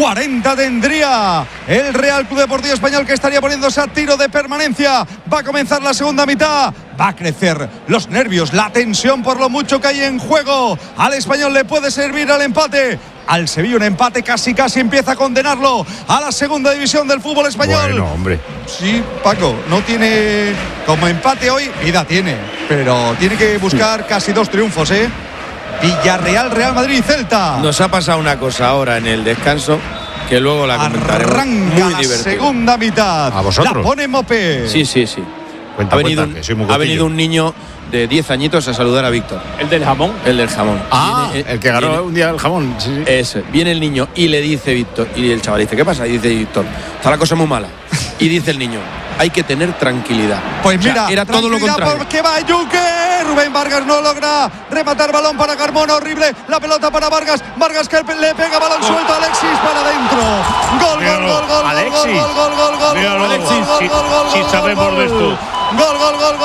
40 tendría el Real Club Deportivo Español, que estaría poniéndose a tiro de permanencia. Va a comenzar la segunda mitad. Va a crecer los nervios, la tensión por lo mucho que hay en juego. Al Español le puede servir al empate. Al Sevilla un empate casi empieza a condenarlo a la segunda división del fútbol español. Bueno, hombre. Sí, Paco, no tiene como empate hoy, vida tiene, pero tiene que buscar casi 2 triunfos, ¿eh? Villarreal, Real Madrid y Celta. Nos ha pasado una cosa ahora en el descanso que luego la comentaremos. Arranca muy la divertida. segunda mitad. ¿A vosotros? La pone Mopé. Sí. Cuenta, ha venido un niño de 10 añiñitos a saludar a Víctor. ¿El del jamón? El del jamón. El que ganó un día el jamón. Sí. Ese. Viene el niño y le dice Víctor, y el chaval dice, ¿qué pasa? Y dice Víctor, está la cosa muy mala. Y dice el niño, hay que tener tranquilidad. Pues mira, o sea, era todo lo contrario. Porque va Yuque. Rubén Vargas no logra rematar, balón para Carmona, horrible. La pelota para Vargas. Vargas que le pega, balón suelto a Alexis para adentro. Gol. Alexis. Gol. Míralo, Alexis. Si sabemos de esto. Gol.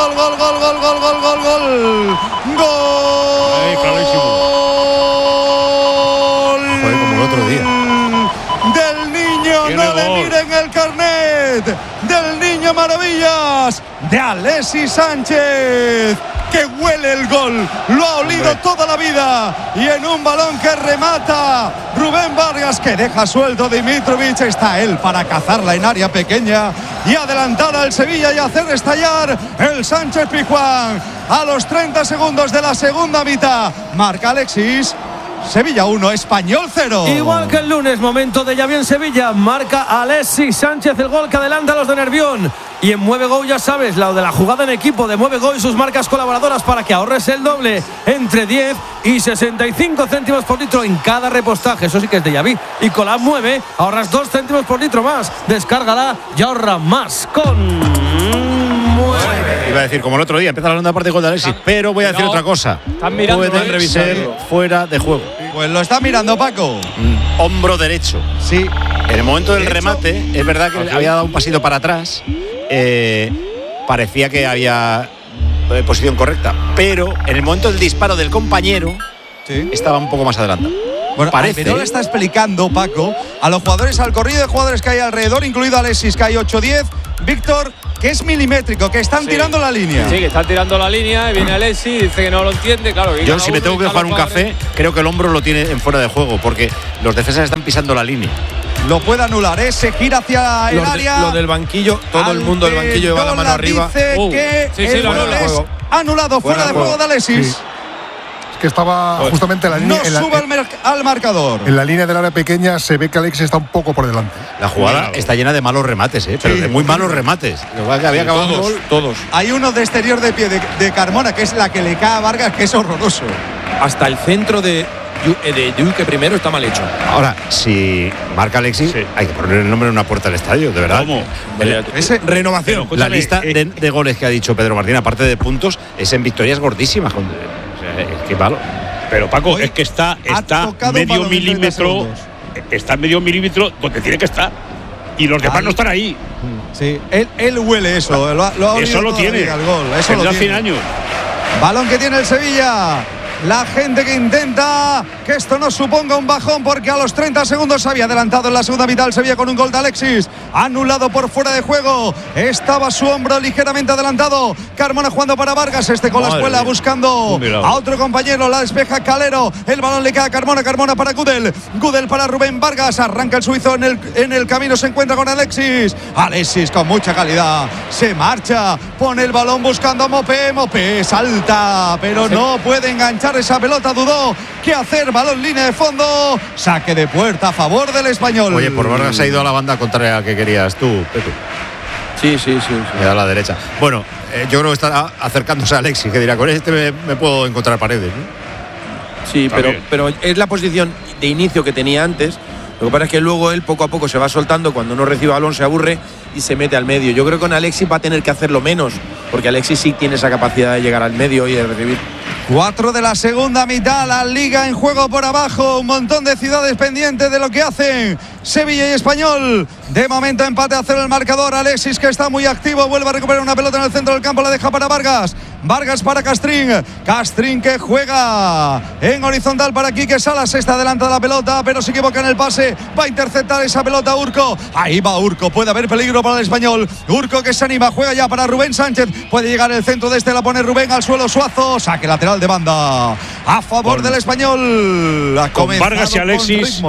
Ahí, clarísimo. Joder, como el otro día. Del niño, no le miren el carnet. Del niño maravillas, de Alexis Sánchez, que huele el gol, lo ha olido toda la vida, y en un balón que remata Rubén Vargas, que deja suelto Dimitrovic, está él para cazarla en área pequeña y adelantar al Sevilla y hacer estallar el Sánchez Pizjuán. A los 30 segundos de la segunda mitad marca Alexis. Sevilla 1, Español 0. Igual que el lunes, momento de Llaví en Sevilla. Marca Alexis Sánchez el gol que adelanta a los de Nervión. Y en Mueve Go, ya sabes, la de la jugada en equipo de Mueve Go y sus marcas colaboradoras para que ahorres el doble, entre 10 y 65 céntimos por litro en cada repostaje. Eso sí que es de Llaví. Y con la Mueve ahorras 2 céntimos por litro más. Descárgala y ahorra más con Iba a decir, como el otro día, empieza la segunda parte con Alexis, pero voy a decir otra cosa. Están mirando, pueden revisar fuera de juego. Pues lo está mirando Paco. hombro derecho. Sí. En el momento del remate, es verdad que había dado un pasito para atrás. Parecía que había posición correcta, pero en el momento del disparo del compañero estaba un poco más adelantado. Bueno, Alberola está explicando, Paco, a los jugadores, al corrido de jugadores que hay alrededor, incluido Alexis, que hay 8-10, Víctor, que es milimétrico, que están tirando la línea. Sí, que están tirando la línea, viene Alexis, dice que no lo entiende, claro. Yo si me tengo que jugar un café, creo que el hombro lo tiene en fuera de juego, porque los defensas están pisando la línea. Lo puede anular, se gira hacia el área. Lo del banquillo, todo el mundo del banquillo lleva la mano arriba. Dice que el gol es anulado, fuera de juego de Alexis. Sí. Que estaba justamente en la línea. No sube al marcador. En la línea del área pequeña se ve que Alexis está un poco por delante. La jugada está llena de malos remates, pero de muy malos remates. Había acabado todos. Hay uno de exterior de pie de Carmona, que es la que le cae a Vargas, que es horroroso. Hasta el centro de Yuke primero está mal hecho. Ahora, si marca Alexis, hay que poner el nombre en una puerta del estadio, de verdad. ¿Cómo? Renovación. La lista de goles que ha dicho Pedro Martín, aparte de puntos, es en victorias gordísimas. Es que malo. Pero Paco, es que está medio milímetro. Está medio milímetro donde tiene que estar. Y los demás no están ahí. Sí, él huele eso. Eso lo tiene. Al gol. Eso lo tiene. 100 años. Balón que tiene el Sevilla. La gente que intenta que esto no suponga un bajón, porque a los 30 segundos se había adelantado en la segunda mitad el Sevilla con un gol de Alexis, anulado por fuera de juego. Estaba su hombro ligeramente adelantado. Carmona jugando para Vargas, con la escuela buscando a otro compañero, la despeja Calero, el balón le cae a Carmona para Gudel para Rubén Vargas, arranca el suizo en el camino, se encuentra con Alexis con mucha calidad, se marcha, pone el balón buscando a Mopé salta, pero no puede enganchar esa pelota, dudó qué hacer, balón línea de fondo, saque de puerta a favor del Español. Oye, por Vargas ha ido a la banda contraria que querías tú, Pepe. Sí. A la derecha. Bueno, yo creo que está acercándose a Alexis, que dirá, con este me puedo encontrar paredes, ¿no? Sí, pero es la posición de inicio que tenía antes. Lo que pasa es que luego él poco a poco se va soltando, cuando no recibe balón se aburre y se mete al medio. Yo creo que con Alexis va a tener que hacerlo menos, porque Alexis sí tiene esa capacidad de llegar al medio y de recibir. 4 de la segunda mitad, la Liga en juego por abajo, un montón de ciudades pendientes de lo que hacen Sevilla y Español. De momento empate a 0 el marcador. Alexis, que está muy activo, vuelve a recuperar una pelota en el centro del campo, la deja para Vargas para Castrín que juega en horizontal para Quique Salas, está adelanta de la pelota, pero se equivoca en el pase, va a interceptar esa pelota Urco, ahí va Urco, puede haber peligro para el Español, Urco que se anima, juega ya para Rubén Sánchez, puede llegar el centro de la pone Rubén al suelo, Suazo, saque lateral de banda a favor del Español. Con Vargas y Alexis,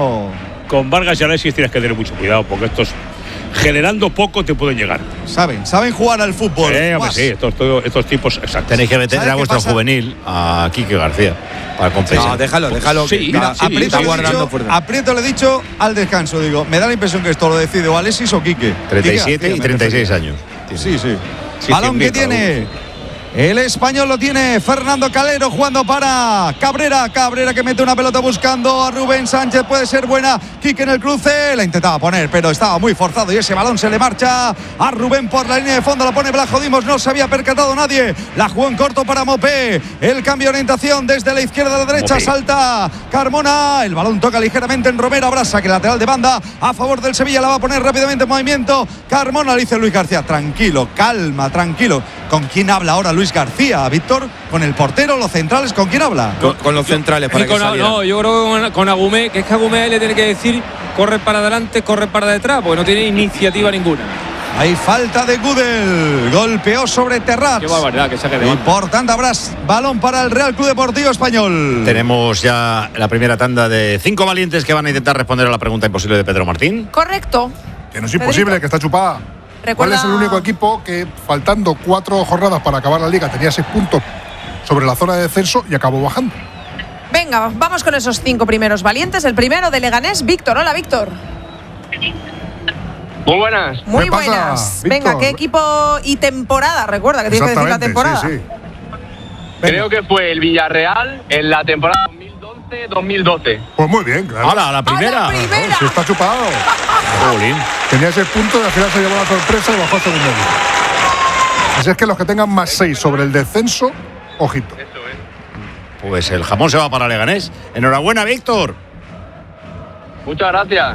tienes que tener mucho cuidado, porque estos generando poco te pueden llegar. Saben jugar al fútbol. Sí, estos tipos, exacto. Tenéis que meter a vuestro juvenil, a Quique García, para compensar. No, déjalo. Sí, mira, a Prieto le he dicho al descanso, digo, me da la impresión que esto lo decide o Alexis o Quique. 37 y 36 años. Sí. Balón que tiene el Español, lo tiene Fernando Calero jugando para Cabrera que mete una pelota buscando a Rubén Sánchez, puede ser buena, Quique en el cruce, la intentaba poner pero estaba muy forzado y ese balón se le marcha a Rubén por la línea de fondo, la pone Blajo Dimos, no se había percatado nadie, la jugó en corto para Mopé, el cambio de orientación desde la izquierda a la derecha, Mopé. Salta Carmona, el balón toca ligeramente en Romero, habrá saque lateral de banda a favor del Sevilla, la va a poner rápidamente en movimiento Carmona, le dice Luis García, tranquilo, ¿con quién habla ahora Luis García, Víctor? ¿Con el portero, los centrales? ¿Con quién habla? Con los centrales para que saliera. No, yo creo que con Agumé, que es que Agumé le tiene que decir corre para adelante, corre para detrás, porque no tiene iniciativa ninguna. Hay falta de Gudel, golpeó sobre Terrat. Qué barbaridad, que saque de banda. Importante, habrá balón para el Real Club Deportivo Español. Tenemos ya la primera tanda de 5 valientes que van a intentar responder a la pregunta imposible de Pedro Martín. Correcto. Que no es imposible, que está chupada. ¿Cuál es el único equipo que, faltando 4 jornadas para acabar la liga, tenía 6 puntos sobre la zona de descenso y acabó bajando? Venga, vamos con esos 5 primeros valientes. El primero de Leganés, Víctor. Hola, Víctor. Muy buenas. Muy buenas. Venga, ¿qué equipo y temporada? Recuerda que tienes que decir la temporada. Sí. Creo que fue el Villarreal en la temporada 2011-2012. Pues muy bien, claro. ¡Hala, la primera! ¡A la primera! Sí, está chupado. Tenía 6 puntos y al final se llevó la sorpresa y bajó a segundo. Así es que los que tengan más 6 sobre el descenso, ojito. Pues el jamón se va para Leganés. Enhorabuena, Víctor. Muchas gracias.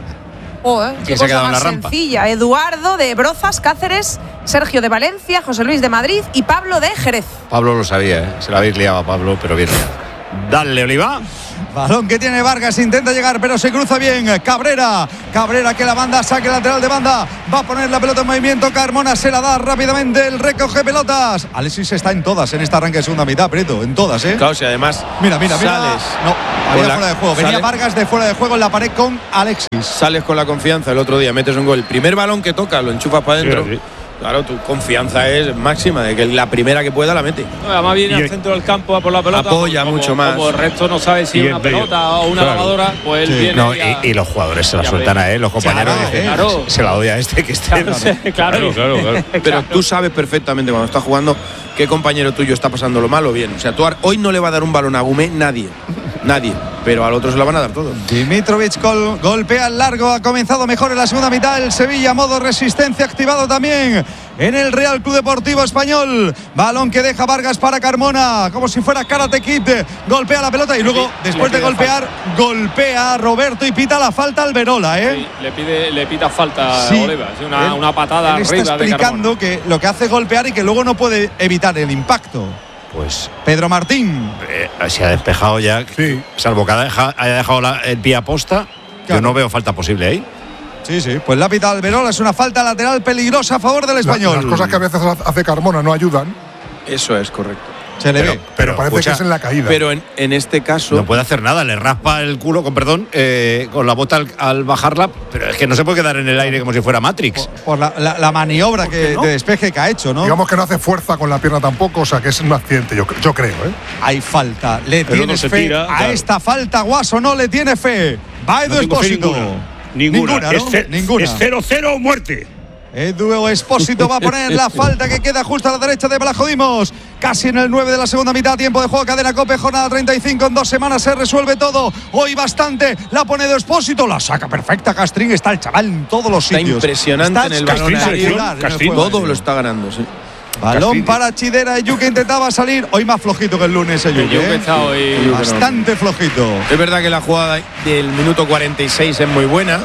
Qué se ha quedado cosa en la más rampa. sencilla. Eduardo de Brozas, Cáceres, Sergio de Valencia, José Luis de Madrid y Pablo de Jerez. Pablo lo sabía, ¿eh? Se la habéis liado a Pablo, pero bien. Dale, Oliva. Balón que tiene Vargas, intenta llegar, pero se cruza bien. Cabrera que la banda, saque lateral de banda. Va a poner la pelota en movimiento. Carmona se la da rápidamente. El recoge pelotas. Alexis está en todas en esta arranque de segunda mitad, Prieto. En todas, ¿eh? Claro, si además. Mira. Sales. No, había fuera de juego. Venía Vargas de fuera de juego en la pared con Alexis. Sales con la confianza. El otro día metes un gol. El primer balón que toca lo enchufas para adentro. Sí. Claro, tu confianza es máxima de que la primera que pueda la mete. Además viene al centro del campo a por la pelota. Apoya mucho más. Como el resto no sabe si es una pelota o una lavadora, pues él viene. No, y los jugadores se la sueltan a él, los compañeros dicen, se la odia a este que esté. Claro. Pero tú sabes perfectamente cuando estás jugando qué compañero tuyo está pasando lo mal o bien. O sea, tú hoy no le va a dar un balón a Gumé nadie. Pero al otro se lo van a dar todo. Dimitrovic golpea al largo, ha comenzado mejor en la segunda mitad el Sevilla, modo resistencia activado también en el Real Club Deportivo Español. Balón que deja Vargas para Carmona, como si fuera Karate Kid, golpea la pelota y luego, después de golpear, golpea a Roberto y pita la falta al Verola, ¿eh? Sí, le pita falta a Oliva, una patada él arriba está de explicando que lo que hace es golpear y que luego no puede evitar el impacto. Pues Pedro Martín se ha despejado ya, salvo que haya dejado el pie a posta. Yo no veo falta posible ahí. Sí, pues la pita Alberola, es una falta lateral peligrosa a favor del Español. Las cosas que a veces hace Carmona no ayudan. Eso es correcto. Se le ve. Pero parece que es en la caída. Pero en este caso. No puede hacer nada, le raspa el culo, con perdón, con la bota al bajarla, pero es que no se puede quedar en el aire como si fuera Matrix. Por la maniobra de despeje que ha hecho, ¿no? Digamos que no hace fuerza con la pierna tampoco, o sea que es un accidente, yo creo, ¿eh? Hay falta. ¿Le Pero tienes no se fe tira, a claro. esta falta, Guaso? No le tiene fe. Va Edu Expósito. Ninguna, ¿no? Ninguna. Es 0-0 muerte. Edu Expósito va a poner la falta que queda justo a la derecha de Blajodimos. Casi en el 9 de la segunda mitad. Tiempo de juego, Cadena COPE, jornada 35. En 2 semanas se resuelve todo. Hoy bastante. La pone Edu Expósito. La saca perfecta Castrín. Está el chaval en todos los Está sitios. impresionante en el balón. Castrín todo lo está ganando, sí. Balón para Chidera. Yuke intentaba salir. Hoy más flojito que el lunes. Yuke está hoy bastante flojito. Es verdad que la jugada del minuto 46 es muy buena,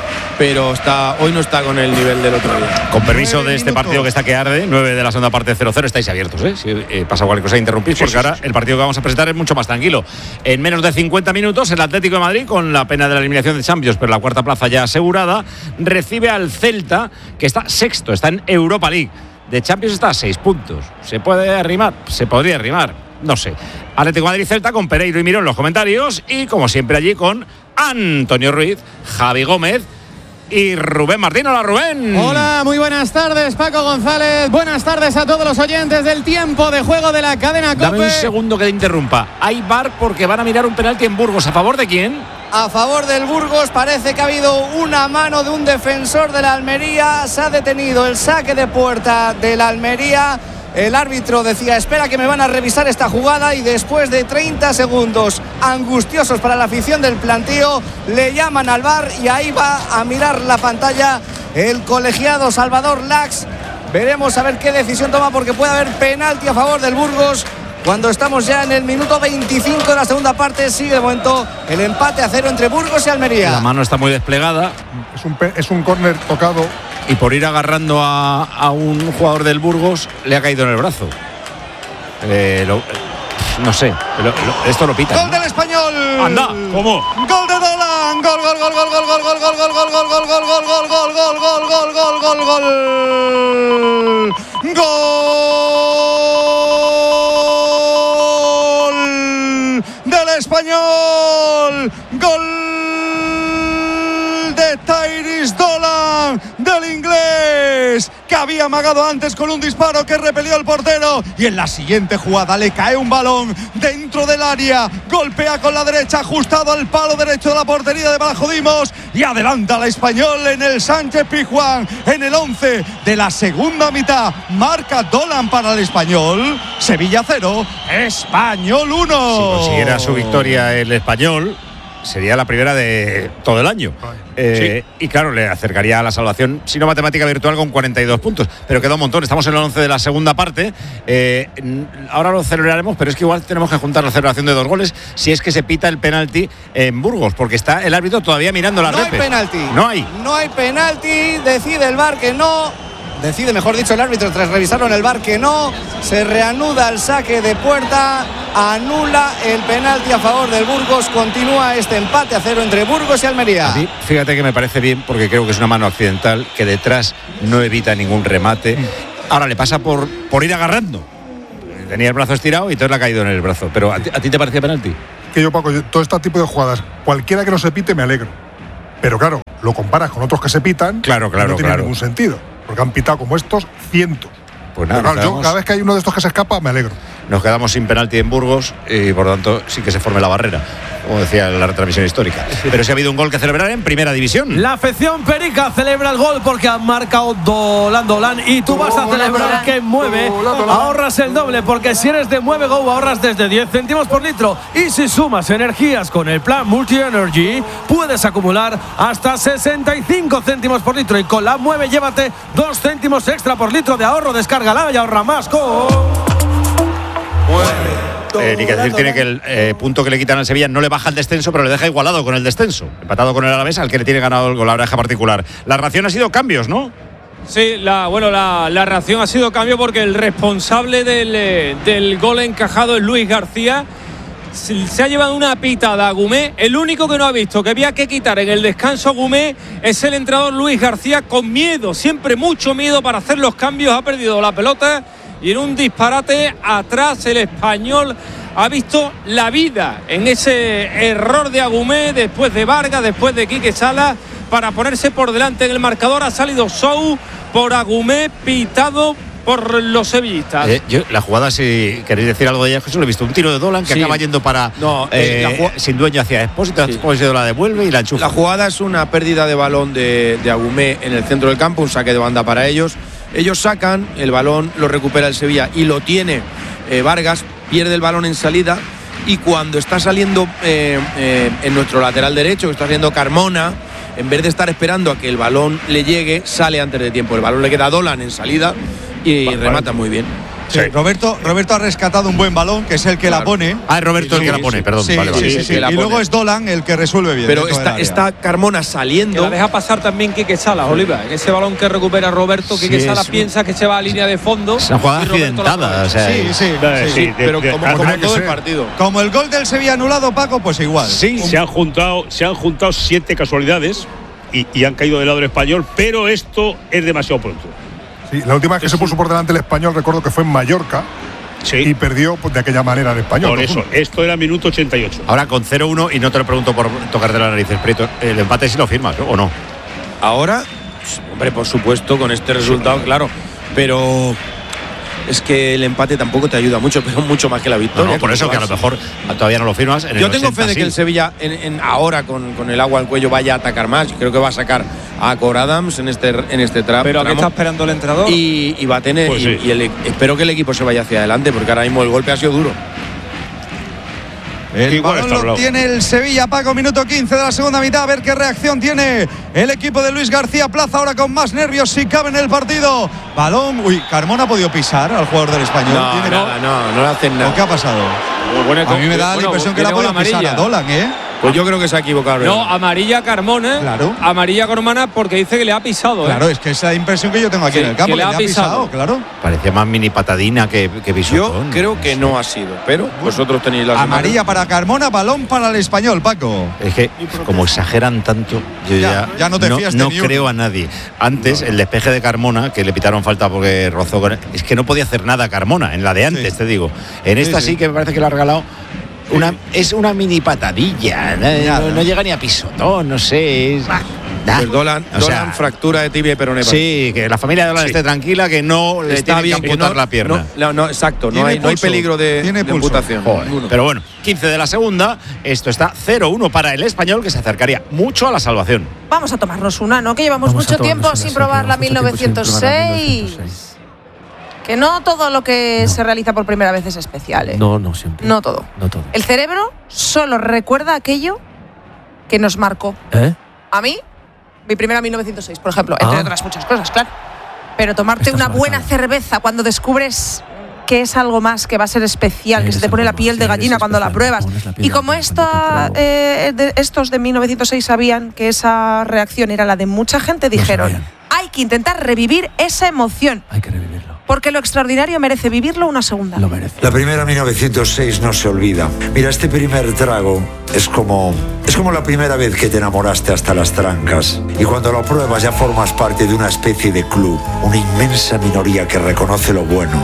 pero hoy no está con el nivel del otro día. Con permiso de este partido que está que arde, 9 de la segunda parte 0-0, estáis abiertos, ¿eh? Si pasa cualquier cosa, interrumpís, porque ahora el partido que vamos a presentar es mucho más tranquilo. En menos de 50 minutos, el Atlético de Madrid, con la pena de la eliminación de Champions, pero la cuarta plaza ya asegurada, recibe al Celta, que está sexto, está en Europa League. De Champions está a 6 puntos. ¿Se puede arrimar? Se podría arrimar. No sé. Atlético de Madrid-Celta con Pereiro y Miró en los comentarios. Y como siempre allí con Antonio Ruiz, Javi Gómez y Rubén Martín. Hola, Rubén. Hola, muy buenas tardes, Paco González. Buenas tardes a todos los oyentes del tiempo de juego de la cadena COPE. Dame un segundo que te interrumpa. Hay VAR porque van a mirar un penalti en Burgos. ¿A favor de quién? A favor del Burgos. Parece que ha habido una mano de un defensor de la Almería. Se ha detenido el saque de puerta de la Almería. El árbitro decía, espera que me van a revisar esta jugada, y después de 30 segundos angustiosos para la afición del plantío, le llaman al VAR y ahí va a mirar la pantalla el colegiado Salvador Lax. Veremos a ver qué decisión toma, porque puede haber penalti a favor del Burgos cuando estamos ya en el minuto 25 de la segunda parte. Sigue de momento el empate a 0 entre Burgos y Almería. La mano está muy desplegada. Es un córner tocado. Y por ir agarrando a un jugador del Burgos, le ha caído en el brazo. No sé, esto lo pita. Gol del Español. Anda, ¿cómo? Gol de Dolan. Gol. Gol del Español. Gol de Tyrese Dolan, del inglés, que había amagado antes con un disparo que repelió el portero, y en la siguiente jugada le cae un balón dentro del área, golpea con la derecha ajustado al palo derecho de la portería de Blajodimos y adelanta al Español en el Sánchez Pizjuán en el 11 de la segunda mitad. Marca Dolan para el Español. Sevilla 0, Español 1. Si consiguiera su victoria el Español, sería la primera de todo el año. Y claro, le acercaría a la salvación, si no matemática virtual, con 42 puntos. Pero queda un montón. Estamos en el 11 de la segunda parte. Ahora lo celebraremos, pero es que igual tenemos que juntar la celebración de 2 goles si es que se pita el penalti en Burgos, porque está el árbitro todavía mirando las repes. No hay penalti. No hay penalti. Decide el VAR que no. Decide, mejor dicho, el árbitro tras revisarlo en el VAR que no. Se reanuda el saque de puerta. Anula el penalti a favor del Burgos. Continúa este empate a 0 entre Burgos y Almería. Sí, fíjate que me parece bien, porque creo que es una mano accidental, que detrás no evita ningún remate. Ahora le pasa por ir agarrando. Tenía el brazo estirado y entonces le ha caído en el brazo. Pero ¿a ti te parecía penalti? Que yo, Paco, todo este tipo de jugadas, cualquiera que no se pite, me alegro. Pero claro, lo comparas con otros que se pitan, claro, no tiene ningún sentido. Porque han pitado como estos cientos. Pues nada, claro, yo cada vez que hay uno de estos que se escapa, me alegro. Nos quedamos sin penalti en Burgos y por lo tanto sí que se forme la barrera, como decía la retransmisión histórica. Pero sí ha habido un gol que celebrar en Primera División. La afección perica celebra el gol porque han marcado Dolan y tú vas a celebrar que mueve. Ahorras el doble porque si eres de Mueve Go ahorras desde 10 céntimos por litro y si sumas energías con el plan Multi Energy puedes acumular hasta 65 céntimos por litro y con la Mueve llévate 2 céntimos extra por litro de ahorro. Descárgala y ahorra más con ni que decir tiene que el punto que le quitan al Sevilla no le baja el descenso, pero le deja igualado con el descenso, empatado con el Alavés, al que le tiene ganado el gol, la oreja particular. La reacción ha sido cambios, ¿no? Sí, la reacción ha sido cambio porque el responsable del gol encajado es Luis García. Se ha llevado una pitada a Gumé. El único que no ha visto que había que quitar en el descanso a Gumé es el entrenador Luis García, con miedo, siempre mucho miedo para hacer los cambios. Ha perdido la pelota y en un disparate atrás el español ha visto la vida en ese error de Agumé, después de Vargas, después de Quique Salas, para ponerse por delante en el marcador. Ha salido Sou por Agumé, pitado por los sevillistas. La jugada, si queréis decir algo de ella, Jesús, lo he visto. Un tiro de Dolan que acaba yendo para sin dueño hacia Expósito. Expósito la devuelve y la enchufa. La jugada es una pérdida de balón de Agumé en el centro del campo, un saque de banda para ellos. Ellos sacan el balón, lo recupera el Sevilla y lo tiene Vargas, pierde el balón en salida y cuando está saliendo en nuestro lateral derecho, que está saliendo Carmona, en vez de estar esperando a que el balón le llegue, sale antes de tiempo. El balón le queda a Dolan en salida y remata muy bien. Sí. Roberto ha rescatado un buen balón, que es el que la pone. Es Roberto el que la pone, perdón. Y luego es Dolan el que resuelve bien. Pero está Carmona saliendo. Que la deja pasar también Quique Salas, Oliva. En ese balón que recupera Roberto, Quique Salas piensa que se va a línea de fondo. Es una jugada accidentada. Pero como todo el partido. Como el gol del Sevilla anulado, Paco, pues igual. Sí, se han juntado 7 casualidades y han caído del lado del español, pero esto es demasiado pronto. Sí, la última vez que se puso por delante el español, recuerdo que fue en Mallorca. Y perdió de aquella manera el español. Por eso, esto era minuto 88. Ahora con 0-1, y no te lo pregunto por tocarte la nariz, Prieto, el empate sí lo firmas, ¿o no? Ahora, hombre, por supuesto, con este resultado, claro. Pero es que el empate tampoco te ayuda mucho, pero mucho más que la victoria. No, por eso que a lo mejor todavía no lo firmas. Yo tengo fe de que el Sevilla ahora con el agua al cuello vaya a atacar más. Creo que va a sacar a Cor Adams en este tramo. Pero ¿a qué está esperando el entrenador? Y va a tener espero que el equipo se vaya hacia adelante, porque ahora mismo el golpe ha sido duro. El balón lo tiene el Sevilla, Paco, minuto 15 de la segunda mitad. A ver qué reacción tiene el equipo de Luis García Plaza, ahora con más nervios si cabe en el partido. Balón, Carmona ha podido pisar al jugador del español. No le hacen nada. ¿Qué ha pasado? A mí me da la impresión que le ha podido pisar a Dolan, Pues yo creo que se ha equivocado. No, amarilla Carmona. Claro. Amarilla Carmona porque dice que le ha pisado. Claro, es que esa impresión que yo tengo aquí en el campo. Que le ha pisado, claro. Parecía más mini patadina que pisotón. Yo creo que no ha sido, pero vosotros tenéis la amarilla para Carmona, balón para el español, Paco. Es que como exageran tanto, yo ya no te fías no creo a nadie. Antes, el despeje de Carmona, que le pitaron falta porque rozó con él, es que no podía hacer nada Carmona, en la de antes, te digo. En esta sí que me parece que le ha regalado. Es una mini patadilla, no llega ni a pisotón, no sé. Pues Dolan fractura de tibia y peroné. Sí, que la familia de Dolan esté tranquila, que no le tiene que amputar la pierna. Exacto, no hay peligro de amputación. Pero bueno, 15 de la segunda, esto está 0-1 para el español, que se acercaría mucho a la salvación. Vamos a tomarnos una, ¿no? Que llevamos mucho tiempo sin probar la 1906. Que no todo lo que se realiza por primera vez es especial, No, siempre. No todo. El cerebro solo recuerda aquello que nos marcó. A mí, mi primera 1906, por ejemplo, entre otras muchas cosas, claro. Pero tomarte una buena cerveza cuando descubres que es algo más, que va a ser especial, que se te pone la piel de gallina cuando la pruebas. Y como estos de 1906 sabían que esa reacción era la de mucha gente, dijeron, hay que intentar revivir esa emoción. Hay que revivirlo. Porque lo extraordinario merece vivirlo una segunda. Lo merece. La primera 1906 no se olvida. Mira, este primer trago es como la primera vez que te enamoraste hasta las trancas. Y cuando lo pruebas ya formas parte de una especie de club, una inmensa minoría que reconoce lo bueno.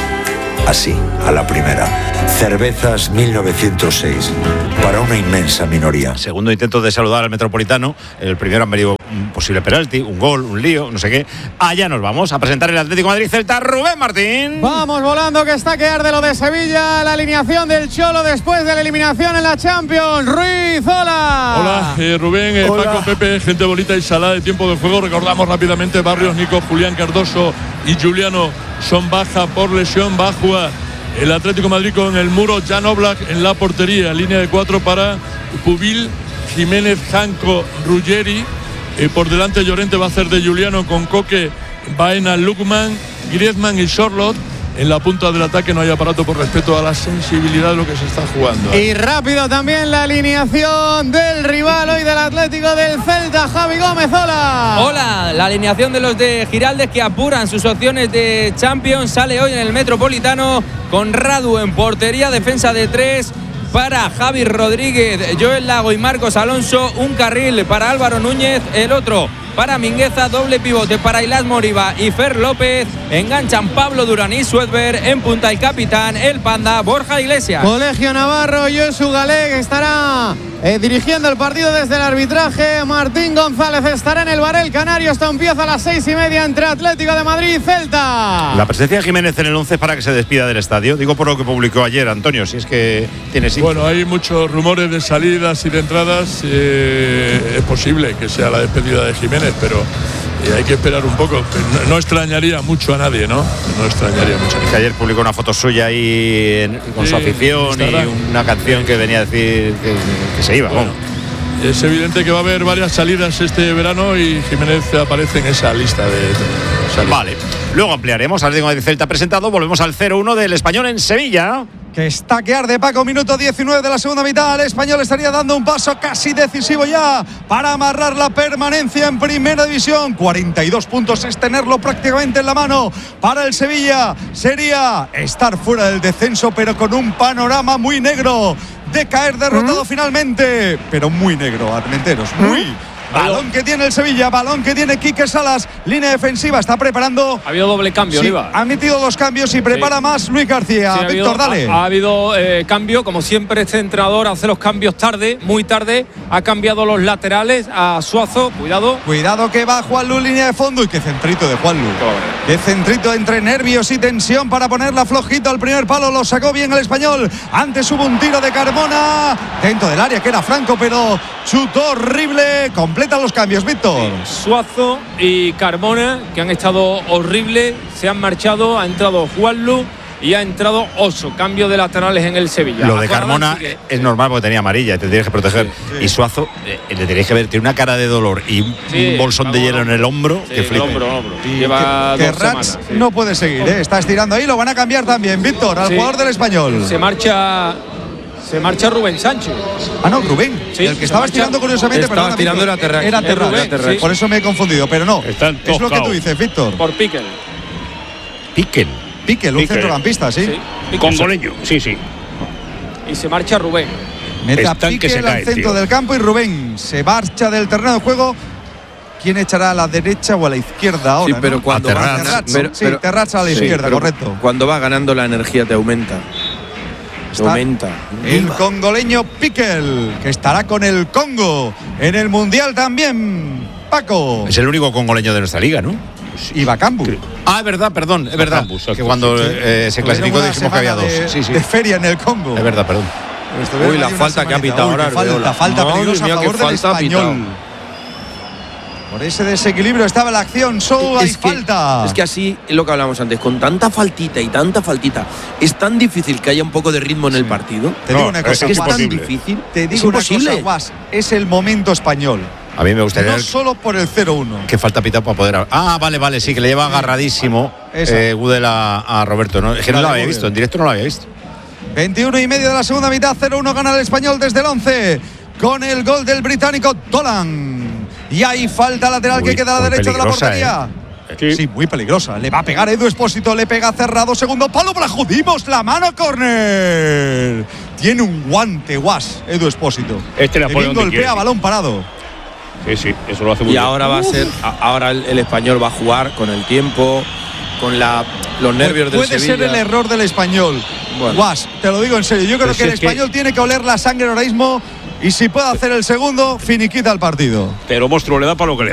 Así, a la primera. Cervezas 1906. Para una inmensa minoría. Segundo intento de saludar al Metropolitano. El primero han venido un posible penalti, un gol, un lío, no sé qué. Allá nos vamos a presentar el Atlético de Madrid Celta. Rubén Martín. Vamos volando, que está que arde lo de Sevilla. La alineación del Cholo después de la eliminación en la Champions. Ruiz, hola. Hola, Rubén, Paco, Pepe, gente bonita y salada de tiempo de juego. Recordamos rápidamente: Barrios, Nico, Julián Cardoso y Juliano son baja por lesión. Va a jugar el Atlético de Madrid con el muro, Jan Oblak en la portería. Línea de 4 para Pubil, Jiménez, Janko, Ruggeri. Por delante Llorente va a hacer de Juliano con Coque, Baena, Lukman, Griezmann y Charlotte. En la punta del ataque no hay aparato por respeto a la sensibilidad de lo que se está jugando. Y rápido también la alineación del rival hoy del Atlético del Celta, Javi Gómez, hola. Hola, la alineación de los de Giraldez que apuran sus opciones de Champions sale hoy en el Metropolitano con Radu en portería, defensa de 3 para Javi Rodríguez, Joel Lago y Marcos Alonso, un carril para Álvaro Núñez, el otro para Mingueza, doble pivote para Ilás Moriba y Fer López, enganchan Pablo Durán y Suedberg, en punta el capitán, el Panda, Borja Iglesias. Colegio Navarro, Josu Galé, que estará dirigiendo el partido desde el arbitraje. Martín González estará en el Barel Canario. Esto empieza a las 6:30 entre Atlético de Madrid y Celta. La presencia de Jiménez en el 11 es para que se despida del estadio. Digo por lo que publicó ayer, Antonio, si es que tienes... Bueno, hay muchos rumores de salidas y de entradas. Es posible que sea la despedida de Jiménez, pero hay que esperar un poco. No extrañaría mucho a nadie, ¿no? No extrañaría mucho a nadie. Que ayer publicó una foto suya ahí con su afición y una canción que venía a decir que se iba. Bueno, es evidente que va a haber varias salidas este verano y Jiménez aparece en esa lista de salidas. Vale, luego ampliaremos. Atlético de Celta presentado. Volvemos al 0-1 del Español en Sevilla. Que está que arde, Paco, minuto 19 de la segunda mitad. El Español estaría dando un paso casi decisivo ya para amarrar la permanencia en primera división. 42 puntos es tenerlo prácticamente en la mano. Para el Sevilla sería estar fuera del descenso, pero con un panorama muy negro de caer derrotado finalmente, pero muy negro, Armenteros, muy. Balón que tiene el Sevilla, balón que tiene Quique Salas, línea defensiva, está preparando. Ha habido doble cambio, sí, Oliva. Ha metido 2 cambios y prepara más Luis García. Sí, Víctor, dale. Ha habido cambio, como siempre este entrenador hace los cambios tarde, muy tarde. Ha cambiado los laterales a Suazo, cuidado. Cuidado que va Juanlu, línea de fondo, y qué centrito de Juanlu. Qué centrito entre nervios y tensión para ponerla flojito al primer palo, lo sacó bien el Español. Antes hubo un tiro de Carmona dentro del área que era Franco, pero chutó horrible. Completa los cambios, Víctor. Suazo y Carmona, que han estado horribles, se han marchado. Ha entrado Juanlu y ha entrado Oso. Cambio de laterales en el Sevilla. Lo de Carmona es normal porque tenía amarilla, te tienes que proteger. Y Suazo, le tenéis que ver, tiene una cara de dolor y un bolsón de hielo en el hombro que flipe. El hombro. Lleva que 2 Rax semanas. no puede seguir, está estirando ahí. Lo van a cambiar también, Víctor, al jugador del Español. Se marcha Rubén Sánchez. Ah, no, Rubén. Sí, el que estaba estirando curiosamente, estaba estirando era Terrax. Era Terrax. Rubén, por eso me he confundido, pero no. Es lo que tú dices, Víctor. Por Piquel. Piquel, un centrocampista, sí. Congoleño, sí. Y se marcha Rubén. Mete a Piquel al centro del campo y Rubén se marcha del terreno de juego. ¿Quién echará a la derecha o a la izquierda ahora? Sí, pero cuando va Terrax a la izquierda, correcto. Cuando va ganando la energía te aumenta. El congoleño Piquel, que estará con el Congo en el Mundial también. Paco. Es el único congoleño de nuestra liga, ¿no? Y Bakambu. Ah, es verdad, perdón. Es verdad. Que cuando se clasificó dijimos que había 2. De feria en el Congo. Es verdad, perdón. Uy, la falta que ha pitado ahora. Falta peligrosa a favor del Español. Por ese desequilibrio estaba la acción. Hay falta. Es que así es lo que hablábamos antes. Con tanta faltita y tanta faltita, es tan difícil que haya un poco de ritmo en el partido. Te digo una cosa, es tan difícil. Te digo una cosa, Guas, es el momento español. A mí me gustaría. No solo por el 0-1. Que falta pitado para poder. Vale, sí, que le lleva agarradísimo Gudel a Roberto. ¿No? Es que no lo había visto, en directo no lo había visto. 21 y medio de la segunda mitad, 0-1 gana el Español desde el 11 con el gol del británico Dolan. Y hay falta lateral que queda a la derecha de la portería. Sí, muy peligrosa. Le va a pegar Edu Expósito, le pega cerrado, segundo palo para Judimos, la mano, córner. Tiene un guante, Guas, Edu Expósito. Le golpea balón parado. Sí, eso lo hace muy bien. Y ahora va a ser, ahora el Español va a jugar con el tiempo, con los nervios del Sevilla. Puede ser el error del Español. Guas, te lo digo en serio. Yo creo que el Español tiene que oler la sangre ahora mismo y si puede hacer el segundo, finiquita el partido. Pero monstruo le da para lo que le